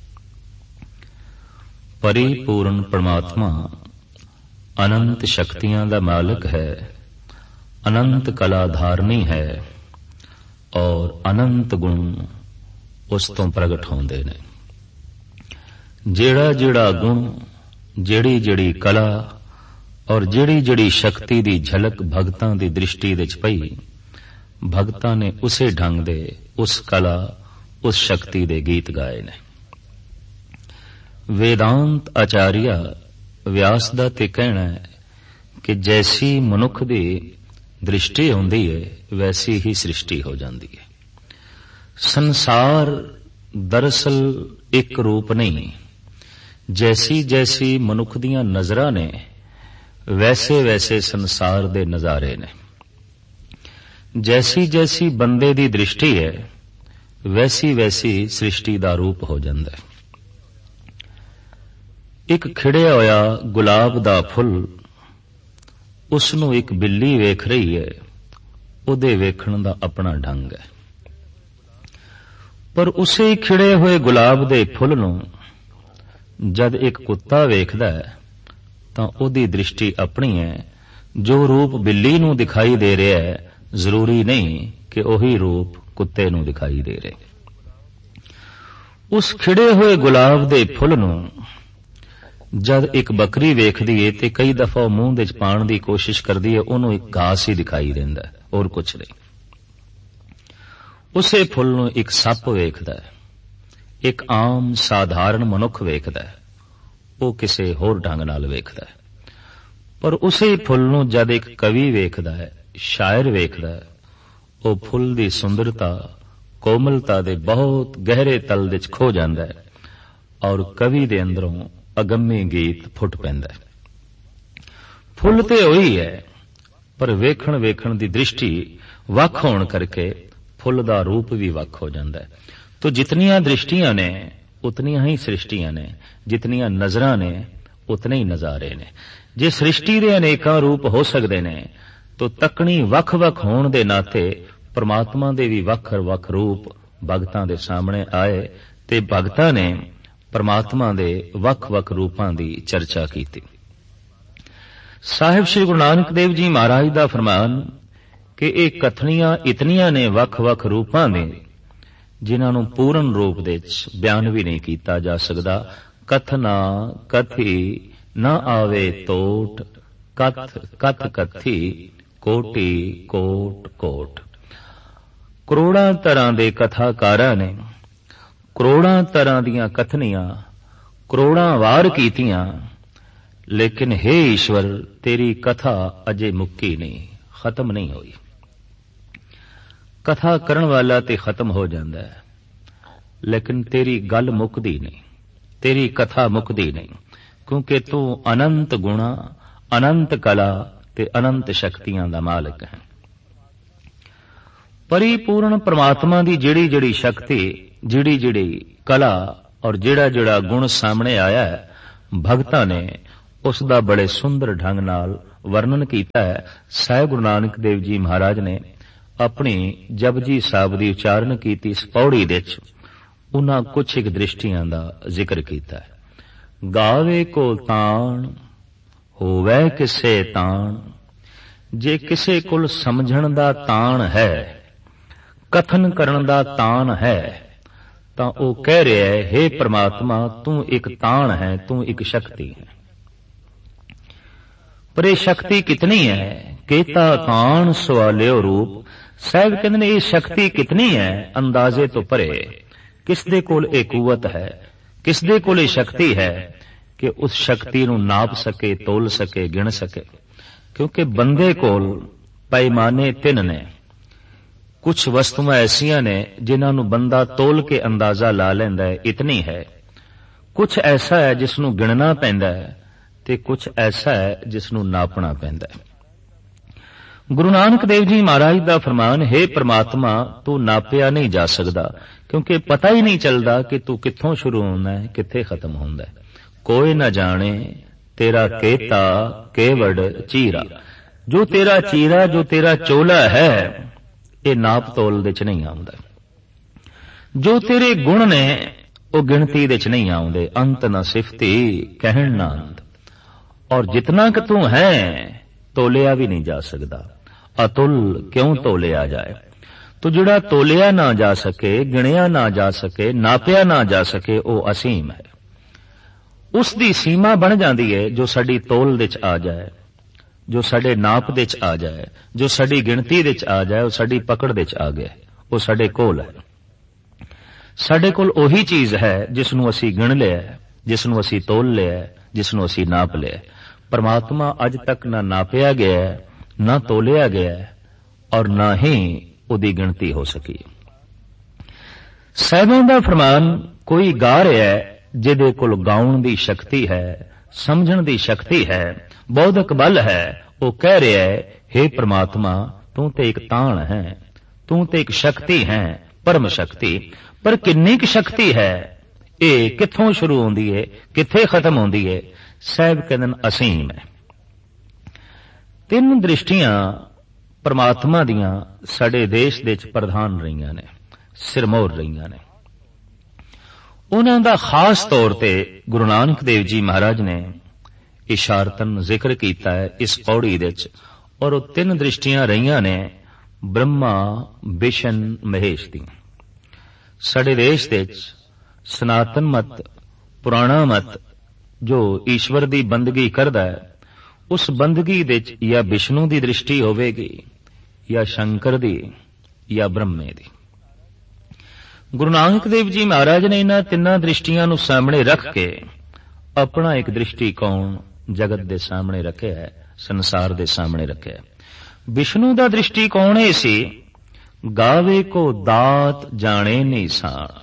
परिपूर्ण परमात्मा अनंत शक्तियां दा मालिक है, अनंत कला धारनी है और अनंत गुण उस तो प्रगट होंदे ने। जेड़ा जेड़ा गुण, जेड़ी जेड़ी कला और जेड़ी जेड़ी शक्ति दी झलक भगतां दी दृष्टि विच पई, भगतां ने उसे ढंग दे, उस कला, उस शक्ति दे गीत गाए ने। वेदांत आचार्य व्यास दा ते कहना है कि जैसी मनुख दी दृष्टि होंदी है वैसी ही सृष्टि हो जाती है। संसार दरअसल एक रूप नहीं, जैसी जैसी मनुख दियां नजरां ने वैसे वैसे संसार दे नजारे ने। जैसी जैसी बंदे दी दृष्टि है वैसी वैसी सृष्टि दा रूप हो जांदा है। एक खिड़िया होया गुलाब दा फुल, उसनूं एक बिल्ली वेख रही है, उहदे वेखण दा अपना ढंग है। पर उसे खिड़े हुए गुलाब दे फुल नूं जद एक कुत्ता वेखदा है तां उहदी दृष्टि अपनी है। जो रूप बिल्ली नूं दिखाई दे रहा है जरूरी नहीं कि उही रूप कुत्ते नूं दिखाई दे रहे। उस खिड़े हुए गुलाब दे फुल नूं जद एक बकरी वेखदी है ते कई दफा मूंह विच पाण दी कोशिश करदी है, उहनूं एक घास ही दिखाई देंदा है और कुछ नहीं। उसे फुल नूं एक सप वेखदा है, एक आम साधारण मनुख वेखदा है, वो किसे होर ढंग नाल वेखदा है। पर उसे फुल नूं जद एक कवि वेखदा है, शायर वेखदा है, वो फुल दी सुंदरता कोमलता दे बहुत गहरे तल विच खो जांदा है और कवि दे अंदरों अगम्य गीत फुट पैंदा है। फुल ते होई है पर वेखण वेखण दी दृष्टि वख होण करके फुल दा रूप भी वख हो जांदा है। तो जितनियां दृष्टियां ने उतनियां ही सृष्टियां ने, जितनियां नजरां ने उतने ही नजारे ने। जे सृष्टि दे अनेकां रूप हो सकदे ने तो तकनी वख वख होण दे नाते परमात्मा दे भी वख वख रूप भगतां दे सामने आए ते भगतां ने परमात्मा दे वख वख रूपां दी चर्चा कीती। साहिब श्री गुरु नानक देव जी महाराज दा फरमान कि ये कथनियां इतनियां ने वख वख रूपां दे जिन्हां नूं पूर्ण रूप दे बयान भी नहीं कीता जा सकदा। कथना कथी न आवे तोट, कथ कथ कथी कोटि कोट कोट। करोड़ां तरह दे कथाकारां ने करोड़ां तरह दियां कथनियां करोड़ां वार कीतियां, लेकिन हे ईश्वर तेरी कथा अजे मुक्की नहीं, खत्म नहीं हुई। कथा करन वाला ते खत्म हो जाता है, लेकिन तेरी गल मुकदी नहीं, तेरी कथा मुकदी नहीं, क्योंकि तू अनंत गुणा, अनंत कला ते अनंत शक्तियां दा मालिक है। परिपूर्ण परमात्मा दी जिहड़ी जिहड़ी शक्ति, जिहड़ी जिहड़ी कला और जिहड़ा जिहड़ा गुण सामने आया है, भगतां ने उसदा बड़े सुंदर ढंग नाल ਵਰਣਨ ਕੀਤਾ ਹੈ। ਸਾਹਿਬ ਗੁਰੂ ਨਾਨਕ ਦੇਵ ਜੀ ਮਹਾਰਾਜ ਨੇ ਆਪਣੀ ਜਪਜੀ ਸਾਹਿਬ ਦੀ ਉਚਾਰਨ ਕੀਤੀ ਇਸ ਪੌੜੀ ਦੇ ਵਿੱਚ ਉਹਨਾਂ ਕੁਛ ਇੱਕ ਦ੍ਰਿਸ਼ਟੀਆਂ ਦਾ ਜ਼ਿਕਰ ਕੀਤਾ ਹੈ। ਗਾਵੇ ਕੋ ਤਾਣ ਹੋਵੇ ਕਿਸੇ ਤਾਣ, ਜੇ ਕਿਸੇ ਕੋਲ ਸਮਝਣ ਦਾ ਤਾਣ ਹੈ, ਕਥਨ ਕਰਨ ਦਾ ਤਾਣ ਹੈ, ਤਾਂ ਉਹ ਕਹਿ ਰਿਹਾ ਹੈ, ਹੇ ਪ੍ਰਮਾਤਮਾ ਤੂੰ ਇੱਕ ਤਾਣ ਹੈ, ਤੂੰ ਇੱਕ ਸ਼ਕਤੀ ਹੈ। ਪਰ ਇਹ ਸ਼ਕਤੀ ਕਿਤਨੀ ਹੈ? ਕੇਤਾ ਤਾਣ ਸਵਾਲਿਓ ਰੂਪ। ਸਾਹਿਬ ਕਹਿੰਦੇ ਨੇ ਇਹ ਸ਼ਕਤੀ ਕਿਤਨੀ ਹੈ? ਅੰਦਾਜ਼ੇ ਤੋਂ ਪਰੇ। ਕਿਸ ਦੇ ਕੋਲ ਇਹ ਕੂਵਤ ਹੈ, ਕਿਸ ਦੇ ਕੋਲ ਇਹ ਸ਼ਕਤੀ ਹੈ ਕਿ ਉਸ ਸ਼ਕਤੀ ਨੂੰ ਨਾਪ ਸਕੇ, ਤੋਲ ਸਕੇ, ਗਿਣ ਸਕੇ? ਕਿਉਂਕਿ ਬੰਦੇ ਕੋਲ ਪੈਮਾਨੇ ਤਿੰਨ ਨੇ। ਕੁਝ ਵਸਤੂਆਂ ਐਸੀਆਂ ਨੇ ਜਿਨ੍ਹਾਂ ਨੂੰ ਬੰਦਾ ਤੋਲ ਕੇ ਅੰਦਾਜ਼ਾ ਲਾ ਲੈਂਦਾ ਹੈ, ਇਤਨੀ ਹੈ। ਕੁਝ ਐਸਾ ਹੈ ਜਿਸ ਨੂੰ ਗਿਣਨਾ ਪੈਂਦਾ ਹੈ ਤੇ ਕੁਝ ਐਸਾ ਹੈ ਜਿਸ ਨੂੰ ਨਾਪਣਾ ਪੈਂਦਾ ਹੈ। ਗੁਰੂ ਨਾਨਕ ਦੇਵ ਜੀ ਮਹਾਰਾਜ ਦਾ ਫਰਮਾਨ, ਹੈ ਪ੍ਰਮਾਤਮਾ ਤੂੰ ਨਾਪਿਆ ਨਹੀਂ ਜਾ ਸਕਦਾ, ਕਿਉਂਕਿ ਪਤਾ ਹੀ ਨਹੀਂ ਚੱਲਦਾ ਕਿ ਤੂੰ ਕਿੱਥੋਂ ਸ਼ੁਰੂ ਹੁੰਦਾ ਹੈ, ਕਿੱਥੇ ਖਤਮ ਹੁੰਦਾ ਹੈ। ਕੋਈ ਨਾ ਜਾਣੇ ਤੇਰਾ ਕੇਤਾ ਕੇਵੜ ਚੀਰਾ। ਜੋ ਤੇਰਾ ਚੀਰਾ, ਜੋ ਤੇਰਾ ਚੋਲਾ ਹੈ, ਇਹ ਨਾਪ ਤੋਲ ਦੇ ਚ ਨਹੀਂ ਆਉਂਦਾ। ਜੋ ਤੇਰੇ ਗੁਣ ਨੇ ਉਹ ਗਿਣਤੀ ਦੇ ਚ ਨਹੀਂ ਆਉਂਦੇ। ਅੰਤ ਨਾ ਸਿਫਤੀ ਕਹਿਣ ਨਾ ਅੰਤ। ਔਰ ਜਿਤਨਾ ਕਿ ਤੂੰ ਹੈ ਤੋਲਿਆ ਵੀ ਨਹੀਂ ਜਾ ਸਕਦਾ। ਅਤੁਲ ਕਿਉਂ ਤੋਲਿਆ ਜਾਏ? ਤੋ ਜਿਹੜਾ ਤੋਲਿਆ ਨਾ ਜਾ ਸਕੇ, ਗਿਣਿਆ ਨਾ ਜਾ ਸਕੇ, ਨਾਪਿਆ ਨਾ ਜਾ ਸਕੇ, ਉਹ ਅਸੀਮ ਹੈ। ਉਸ ਦੀ ਸੀਮਾ ਬਣ ਜਾਂਦੀ ਹੈ ਜੋ ਸਾਡੀ ਤੋਲ ਦੇ ਚ ਆ ਜਾਏ, ਜੋ ਸਾਡੇ ਨਾਪ ਦੇ ਚ ਆ ਜਾਏ, ਜੋ ਸਾਡੀ ਗਿਣਤੀ ਦੇ ਚ ਆ ਜਾਏ, ਉਹ ਸਾਡੀ ਪਕੜ ਦੇ ਚ ਆ ਗਿਆ, ਉਹ ਸਾਡੇ ਕੋਲ ਹੈ। ਸਾਡੇ ਕੋਲ ਉਹੀ ਚੀਜ਼ ਹੈ ਜਿਸ ਨੂੰ ਅਸੀਂ ਗਿਣ ਲਿਆ, ਜਿਸ ਨੂੰ ਅਸੀਂ ਤੋਲ ਲਿਆ, ਜਿਸ ਨੂੰ ਅਸੀਂ ਨਾਪ ਲਿਆ। ਪਰਮਾਤਮਾ ਅੱਜ ਤੱਕ ਨਾ ਨਾਪਿਆ ਗਿਆ, ਨਾ ਤੋਲਿਆ ਗਿਆ, ਔਰ ਨਾ ਹੀ ਉਹਦੀ ਗਿਣਤੀ ਹੋ ਸਕੀ। ਸਾਹਿਬਾਂ ਦਾ ਫਰਮਾਨ, ਕੋਈ ਗਾ ਰਿਹਾ ਹੈ ਜਿਹਦੇ ਕੋਲ ਗਾਉਣ ਦੀ ਸ਼ਕਤੀ ਹੈ, ਸਮਝਣ ਦੀ ਸ਼ਕਤੀ ਹੈ, ਬੌਧਿਕ ਬਲ ਹੈ, ਉਹ ਕਹਿ ਰਿਹਾ ਹੈ, ਹੇ ਪ੍ਰਮਾਤਮਾ ਤੂੰ ਤੇ ਇੱਕ ਤਾਣ ਹੈ, ਤੂੰ ਤੇ ਇੱਕ ਸ਼ਕਤੀ ਹੈ, ਪਰਮ ਸ਼ਕਤੀ। ਪਰ ਕਿੰਨੀ ਕੁ ਸ਼ਕਤੀ ਹੈ? ਇਹ ਕਿੱਥੋਂ ਸ਼ੁਰੂ ਹੁੰਦੀ ਹੈ, ਕਿੱਥੇ ਖਤਮ ਹੁੰਦੀ ਹੈ? ਸਾਹਿਬ ਕਹਿੰਦੇ ਨੇ ਅਸੀਮ ਹੈ। ਤਿੰਨ ਦ੍ਰਿਸ਼ਟੀਆਂ ਪਰਮਾਤਮਾ ਦੀਆਂ ਸਾਡੇ ਦੇਸ਼ ਦੇ ਵਿੱਚ ਪ੍ਰਧਾਨ ਰਹੀਆਂ ਨੇ, ਸਿਰਮੌਰ ਰਹੀਆਂ ਨੇ। ਉਹਨਾਂ ਦਾ ਖਾਸ ਤੌਰ ਤੇ ਗੁਰੂ ਨਾਨਕ ਦੇਵ ਜੀ ਮਹਾਰਾਜ ਨੇ ਇਸ਼ਾਰਤਨ ਜ਼ਿਕਰ ਕੀਤਾ ਹੈ ਇਸ ਪੌੜੀ ਦੇ ਵਿੱਚ। ਔਰ ਉਹ ਤਿੰਨ ਦ੍ਰਿਸ਼ਟੀਆਂ ਰਹੀਆਂ ਨੇ ਬ੍ਰਹਮਾ, ਵਿਸ਼ਨ, ਮਹੇਸ਼ ਦੀਆਂ। ਸਾਡੇ ਦੇਸ਼ ਦੇ ਵਿੱਚ ਸਨਾਤਨ ਮਤ, ਪੁਰਾਣਾ ਮਤ ਜੋ ਈਸ਼ਵਰ ਦੀ ਬੰਦਗੀ ਕਰਦਾ ਹੈ, ਉਸ ਬੰਦਗੀ ਦੇ ਵਿੱਚ ਜਾਂ ਵਿਸ਼ਨੂੰ ਦੀ ਦ੍ਰਿਸ਼ਟੀ ਹੋਵੇਗੀ, ਜਾਂ ਸ਼ੰਕਰ ਦੀ, ਜਾਂ ਬ੍ਰਹਮੇ ਦੀ। ਗੁਰੂ ਨਾਨਕ ਦੇਵ ਜੀ ਮਹਾਰਾਜ ਨੇ ਇਹਨਾਂ ਤਿੰਨਾਂ ਦ੍ਰਿਸ਼ਟੀਆਂ ਨੂੰ ਸਾਹਮਣੇ ਰੱਖ ਕੇ ਆਪਣਾ ਇੱਕ ਦ੍ਰਿਸ਼ਟੀਕੋਣ ਜਗਤ ਦੇ ਸਾਹਮਣੇ ਰੱਖਿਆ ਹੈ, ਸੰਸਾਰ ਦੇ ਸਾਹਮਣੇ ਰੱਖਿਆ ਹੈ। ਵਿਸ਼ਨੂੰ ਦਾ ਦ੍ਰਿਸ਼ਟੀਕੋਣ ਇਹ ਸੀ, ਗਾਵੇ ਕੋ ਦਾਤ ਜਾਣੇ ਨਿਸ਼ਾਨ।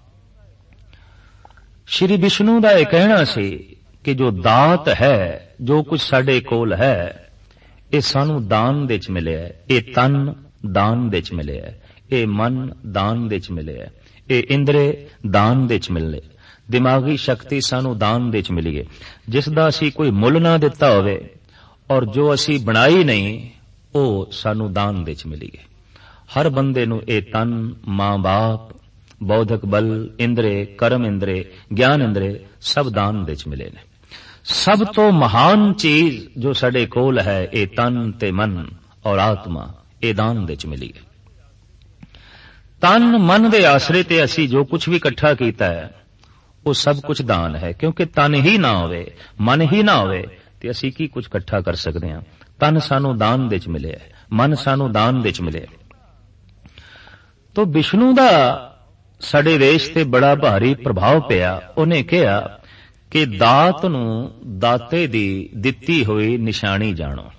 ਸ਼੍ਰੀ ਵਿਸ਼ਨੂੰ ਦਾ ਇਹ ਕਹਿਣਾ ਸੀ ਕਿ ਜੋ ਦਾਤ ਹੈ, ਜੋ ਕੁਝ ਸਾਡੇ ਕੋਲ ਹੈ, ਇਹ ਸਾਨੂੰ ਦਾਨ ਦੇ ਚ ਮਿਲਿਆ ਹੈ। ਇਹ ਤਨ ਦਾਨ ਦੇ ਚ ਮਿਲਿਆ ਹੈ, ਇਹ ਮਨ ਦਾਨ ਦੇ ਚ ਮਿਲਿਆ ਹੈ, ਇਹ ਇੰਦਰੇ ਦਾਨ ਦੇ ਚ ਮਿਲੇ, ਦਿਮਾਗੀ ਸ਼ਕਤੀ ਸਾਨੂੰ ਦਾਨ ਦੇ ਚ ਮਿਲੀ ਹੈ, ਜਿਸ ਦਾ ਅਸੀਂ ਕੋਈ ਮੁੱਲ ਨਾ ਦਿੱਤਾ ਹੋਵੇ, ਔਰ ਜੋ ਅਸੀਂ ਬਣਾਈ ਨਹੀਂ ਉਹ ਸਾਨੂੰ ਦਾਨ ਦੇ ਚ ਮਿਲੀ ਹੈ। ਹਰ ਬੰਦੇ ਨੂੰ ਇਹ ਤਨ, ਮਾਂ ਬਾਪ, ਬੌਧਿਕ ਬਲ, ਇੰਦਰੇ, ਕਰਮ ਇੰਦਰੇ, ਗਿਆਨ ਇੰਦਰੇ ਸਭ ਦਾਨ ਦੇ ਚ ਮਿਲੇ ਨੇ। ਸਭ ਤੋਂ ਮਹਾਨ ਚੀਜ਼ ਜੋ ਸਾਡੇ ਕੋਲ ਹੈ, ਇਹ ਤਨ ਤੇ ਮਨ ਔਰ ਆਤਮਾ, ਇਹ ਦਾਨ ਦੇ ਚ ਮਿਲੀ ਹੈ। ਤਨ ਮਨ ਦੇ ਆਸਰੇ ਤੇ ਅਸੀਂ ਜੋ ਕੁਝ ਵੀ ਇਕੱਠਾ ਕੀਤਾ ਹੈ ਉਹ ਸਭ ਕੁਝ ਦਾਨ ਹੈ, ਕਿਉਂਕਿ ਤਨ ਹੀ ਨਾ ਹੋਵੇ, ਮਨ ਹੀ ਨਾ ਹੋਵੇ ਤੇ ਅਸੀਂ ਕੀ ਕੁਝ ਇਕੱਠਾ ਕਰ ਸਕਦੇ ਹਾਂ। ਤਨ ਸਾਨੂੰ ਦਾਨ ਦੇ ਚ ਮਿਲਿਆ, ਮਨ ਸਾਨੂੰ ਦਾਨ ਦੇ ਚ ਮਿਲਿਆ। ਤੋ ਵਿਸ਼ਨੂੰ ਦਾ ਸਾਡੇ ਦੇਸ਼ ਤੇ ਬੜਾ ਭਾਰੀ ਪ੍ਰਭਾਵ ਪਿਆ। ਉਹਨੇ ਕਿਹਾ ਕਿ ਦਾਤ ਨੂੰ ਦਾਤੇ ਦੀ ਦਿੱਤੀ ਹੋਈ ਨਿਸ਼ਾਨੀ ਜਾਣੋ।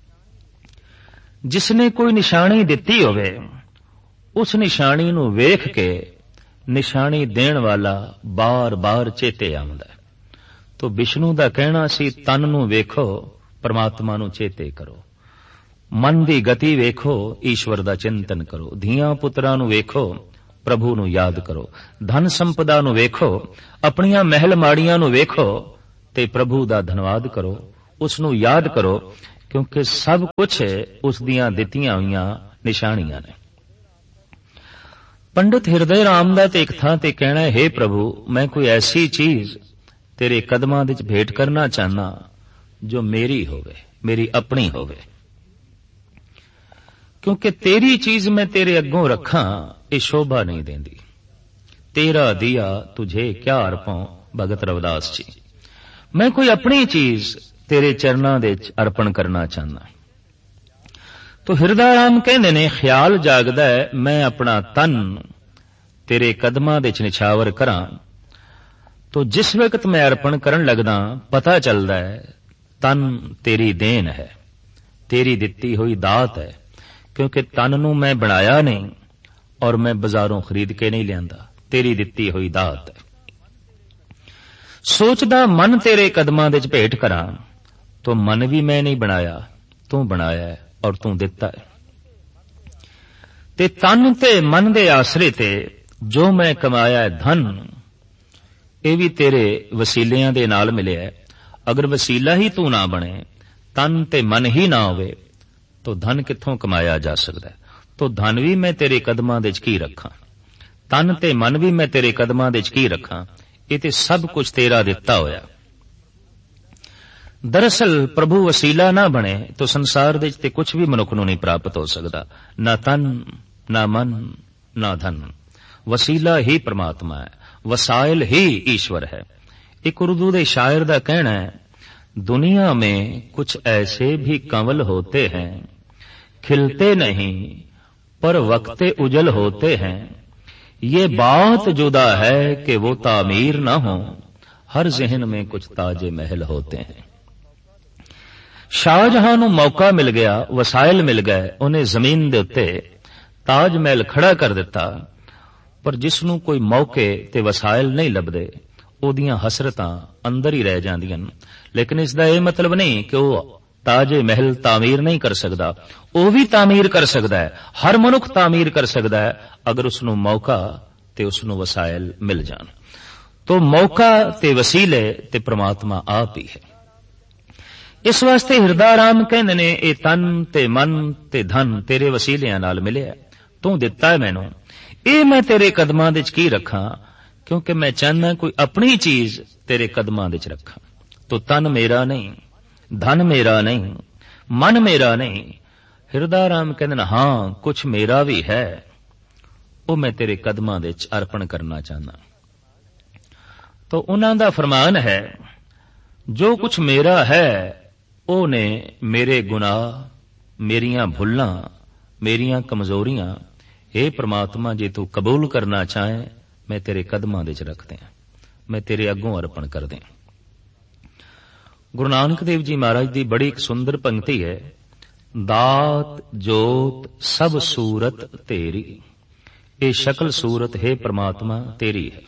ਜਿਸ ਨੇ ਕੋਈ ਨਿਸ਼ਾਨੀ ਦਿੱਤੀ ਹੋਵੇ, ਉਸ ਨਿਸ਼ਾਨੀ ਨੂੰ ਵੇਖ ਕੇ ਨਿਸ਼ਾਨੀ ਦੇਣ ਵਾਲਾ ਬਾਰ-ਬਾਰ ਚੇਤੇ ਆਉਂਦਾ ਹੈ। ਤੋ ਵਿਸ਼ਨੂੰ ਦਾ ਕਹਿਣਾ ਸੀ, ਤਨ ਨੂੰ ਵੇਖੋ, ਪਰਮਾਤਮਾ ਨੂੰ ਚੇਤੇ ਕਰੋ। ਮਨ ਦੀ ਗਤੀ ਵੇਖੋ, ਈਸ਼ਵਰ ਦਾ ਚਿੰਤਨ ਕਰੋ। ਧੀਆਂ ਪੁੱਤਰਾਂ ਨੂੰ ਵੇਖੋ, ਪ੍ਰਭੂ ਨੂੰ ਯਾਦ ਕਰੋ। ਧਨ ਸੰਪਦਾ ਨੂੰ ਵੇਖੋ, ਆਪਣੀਆਂ ਮਹਿਲ ਮਾੜੀਆਂ ਨੂੰ ਵੇਖੋ ਤੇ ਪ੍ਰਭੂ ਦਾ ਧੰਨਵਾਦ ਕਰੋ, ਉਸ ਨੂੰ ਯਾਦ ਕਰੋ क्योंकि सब कुछ उस दियां दित्तियां होईयां निशानियां ने। पंडित हिरदे राम दा ते एक थां ते कहना है, हे प्रभु मैं कोई ऐसी चीज तेरे कदमां विच भेंट करना चाहना जो मेरी होवे, मेरी अपनी होवे, क्योंकि तेरी चीज मैं तेरे अग्गों रखां ये शोभा नहीं देंदी। तेरा दिया तुझे क्या अर्पों, भगत रविदास जी। मैं कोई अपनी चीज तेरे चरनां दे विच अर्पण करना चाहना। तो हिरदा राम कहंदे ने, ख्याल जागदा है मैं अपना तन तेरे कदमां दे विच निछावर करां, तो जिस वक्त मैं अर्पण करन लगदा पता चलदा है तन तेरी देन है, तेरी दित्ती हुई दात है, क्योंकि तन नूं मैं बनाया नहीं और मैं बाजारों खरीद के नहीं लियांदा, तेरी दित्ती हुई दात है। सोचदा मन तेरे कदमां दे विच भेंट करां, तो मन भी मैं नहीं बनाया, तू बनाया है और तू दिता है। ते तन ते मन दे आसरे ते जो मैं कमाया है धन, ये भी तेरे वसीलियां दे नाल मिलिया है। अगर वसीला ही तू ना बने, तन ते मन ही ना होवे, तो धन कित्थों कमाया जा सकता है। तो धन भी मैं तेरे कदमां दे विच की रखां, तन ते मन भी मैं तेरे कदमां दे विच की रखां, ये ते सब कुछ तेरा दिता होया। दरअसल प्रभु वसीला ना बने तो संसार दे ते कुछ भी मनुख नूं नहीं प्राप्त हो सकता, ना तन ना मन ना धन। वसीला ही परमात्मा है, वसाइल ही ईश्वर है। एक उर्दू दे शायर दा कहना है, दुनिया में कुछ ऐसे भी कंवल होते हैं, खिलते नहीं पर वक्ते उजल होते हैं, ये बात जुदा है कि वो तामीर ना हो, हर जहन में कुछ ताजे महल होते हैं। शाहजहां नूं मौका मिल गया, वसाइल मिल गए, उन्हें जमीन दे उत्ते ताज महल खड़ा कर दिता, पर जिसनूं कोई मौके ते वसाइल नहीं लभदे, ओदियां हसरतां अंदर ही रह जांदियां। लेकिन इसदा यह मतलब नहीं कि वह ताजे महल तामीर नहीं कर सकदा, वह भी तामीर कर सकदा है। हर मनुख तामीर कर सकदा है अगर उसनूं मौका ते उसनूं वसाइल मिल जान। तो मौका ते वसीले ते परमात्मा आप ही है। इस वास्ते हिरदा राम कहंदे ने, ए तन ते मन ते धन तेरे वसीलियां नाल मिलिया, तू दिता है मैनूं, ये मैं तेरे कदमां दे विच की रखां, क्योंकि मैं चाहना कोई अपनी चीज तेरे कदमां दे विच रखां। तो तन मेरा नहीं, धन मेरा नहीं, मन मेरा नहीं। हिरदा राम कहंदे ने, हां कुछ मेरा भी है, वो मैं तेरे कदमां दे विच अर्पण करना चाहना। तो उन्हां दा फरमान है, जो कुछ मेरा है ओने मेरे गुनाह, मेरियां भुल्लां, मेरियां कमजोरियां, हे परमात्मा जे तू कबूल करना चाहे मैं तेरे कदमां दे विच रख दियां, मैं तेरे अगों अर्पण कर दियां। गुरु नानक देव जी महाराज दी बड़ी एक सुंदर पंक्ति है, दात जोत सब सूरत तेरी, ये शकल सूरत है परमात्मा तेरी है,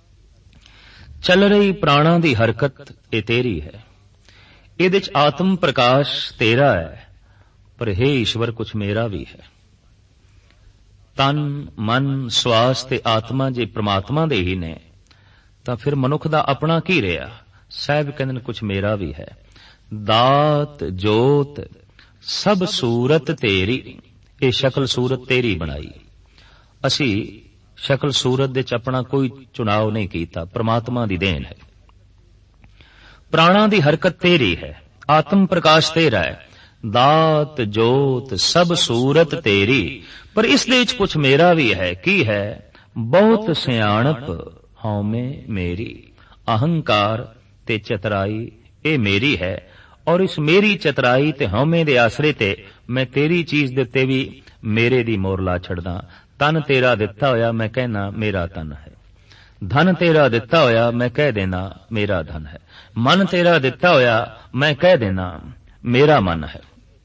चल रही प्राणा दी हरकत ये तेरी है, इहदे विच आत्म प्रकाश तेरा है, पर हे ईश्वर कुछ मेरा भी है। तन मन श्वास ते आत्मा जे परमात्मा दे ही ने, तां फिर मनुख दा अपना की रहा। साहब कहंदे ने कुछ मेरा भी है। दात जोत सब सूरत तेरी, ये शकल सूरत तेरी बनाई। असी शकल सूरत दे च अपना कोई चुनाव नहीं कीता, परमात्मा दी देन है। प्राणा दी हरकत तेरी है, आत्म प्रकाश तेरा है, दात जोत सब सूरत तेरी, पर इस दे विच कुछ मेरा भी है। की है? बहुत सियाणप हौमे मेरी, अहंकार ते चतराई ये मेरी है, और इस मेरी चतराई ते हौमे दे आसरे ते मैं तेरी चीज दे उत्ते भी मेरे दी मोर ला छड़दा। तन तेरा दिता होया मैं कहना मेरा तन है, धन तेरा दिता होया मैं कह देना मेरा धन है, मन तेरा दिता होया मैं कह देना मेरा मन है,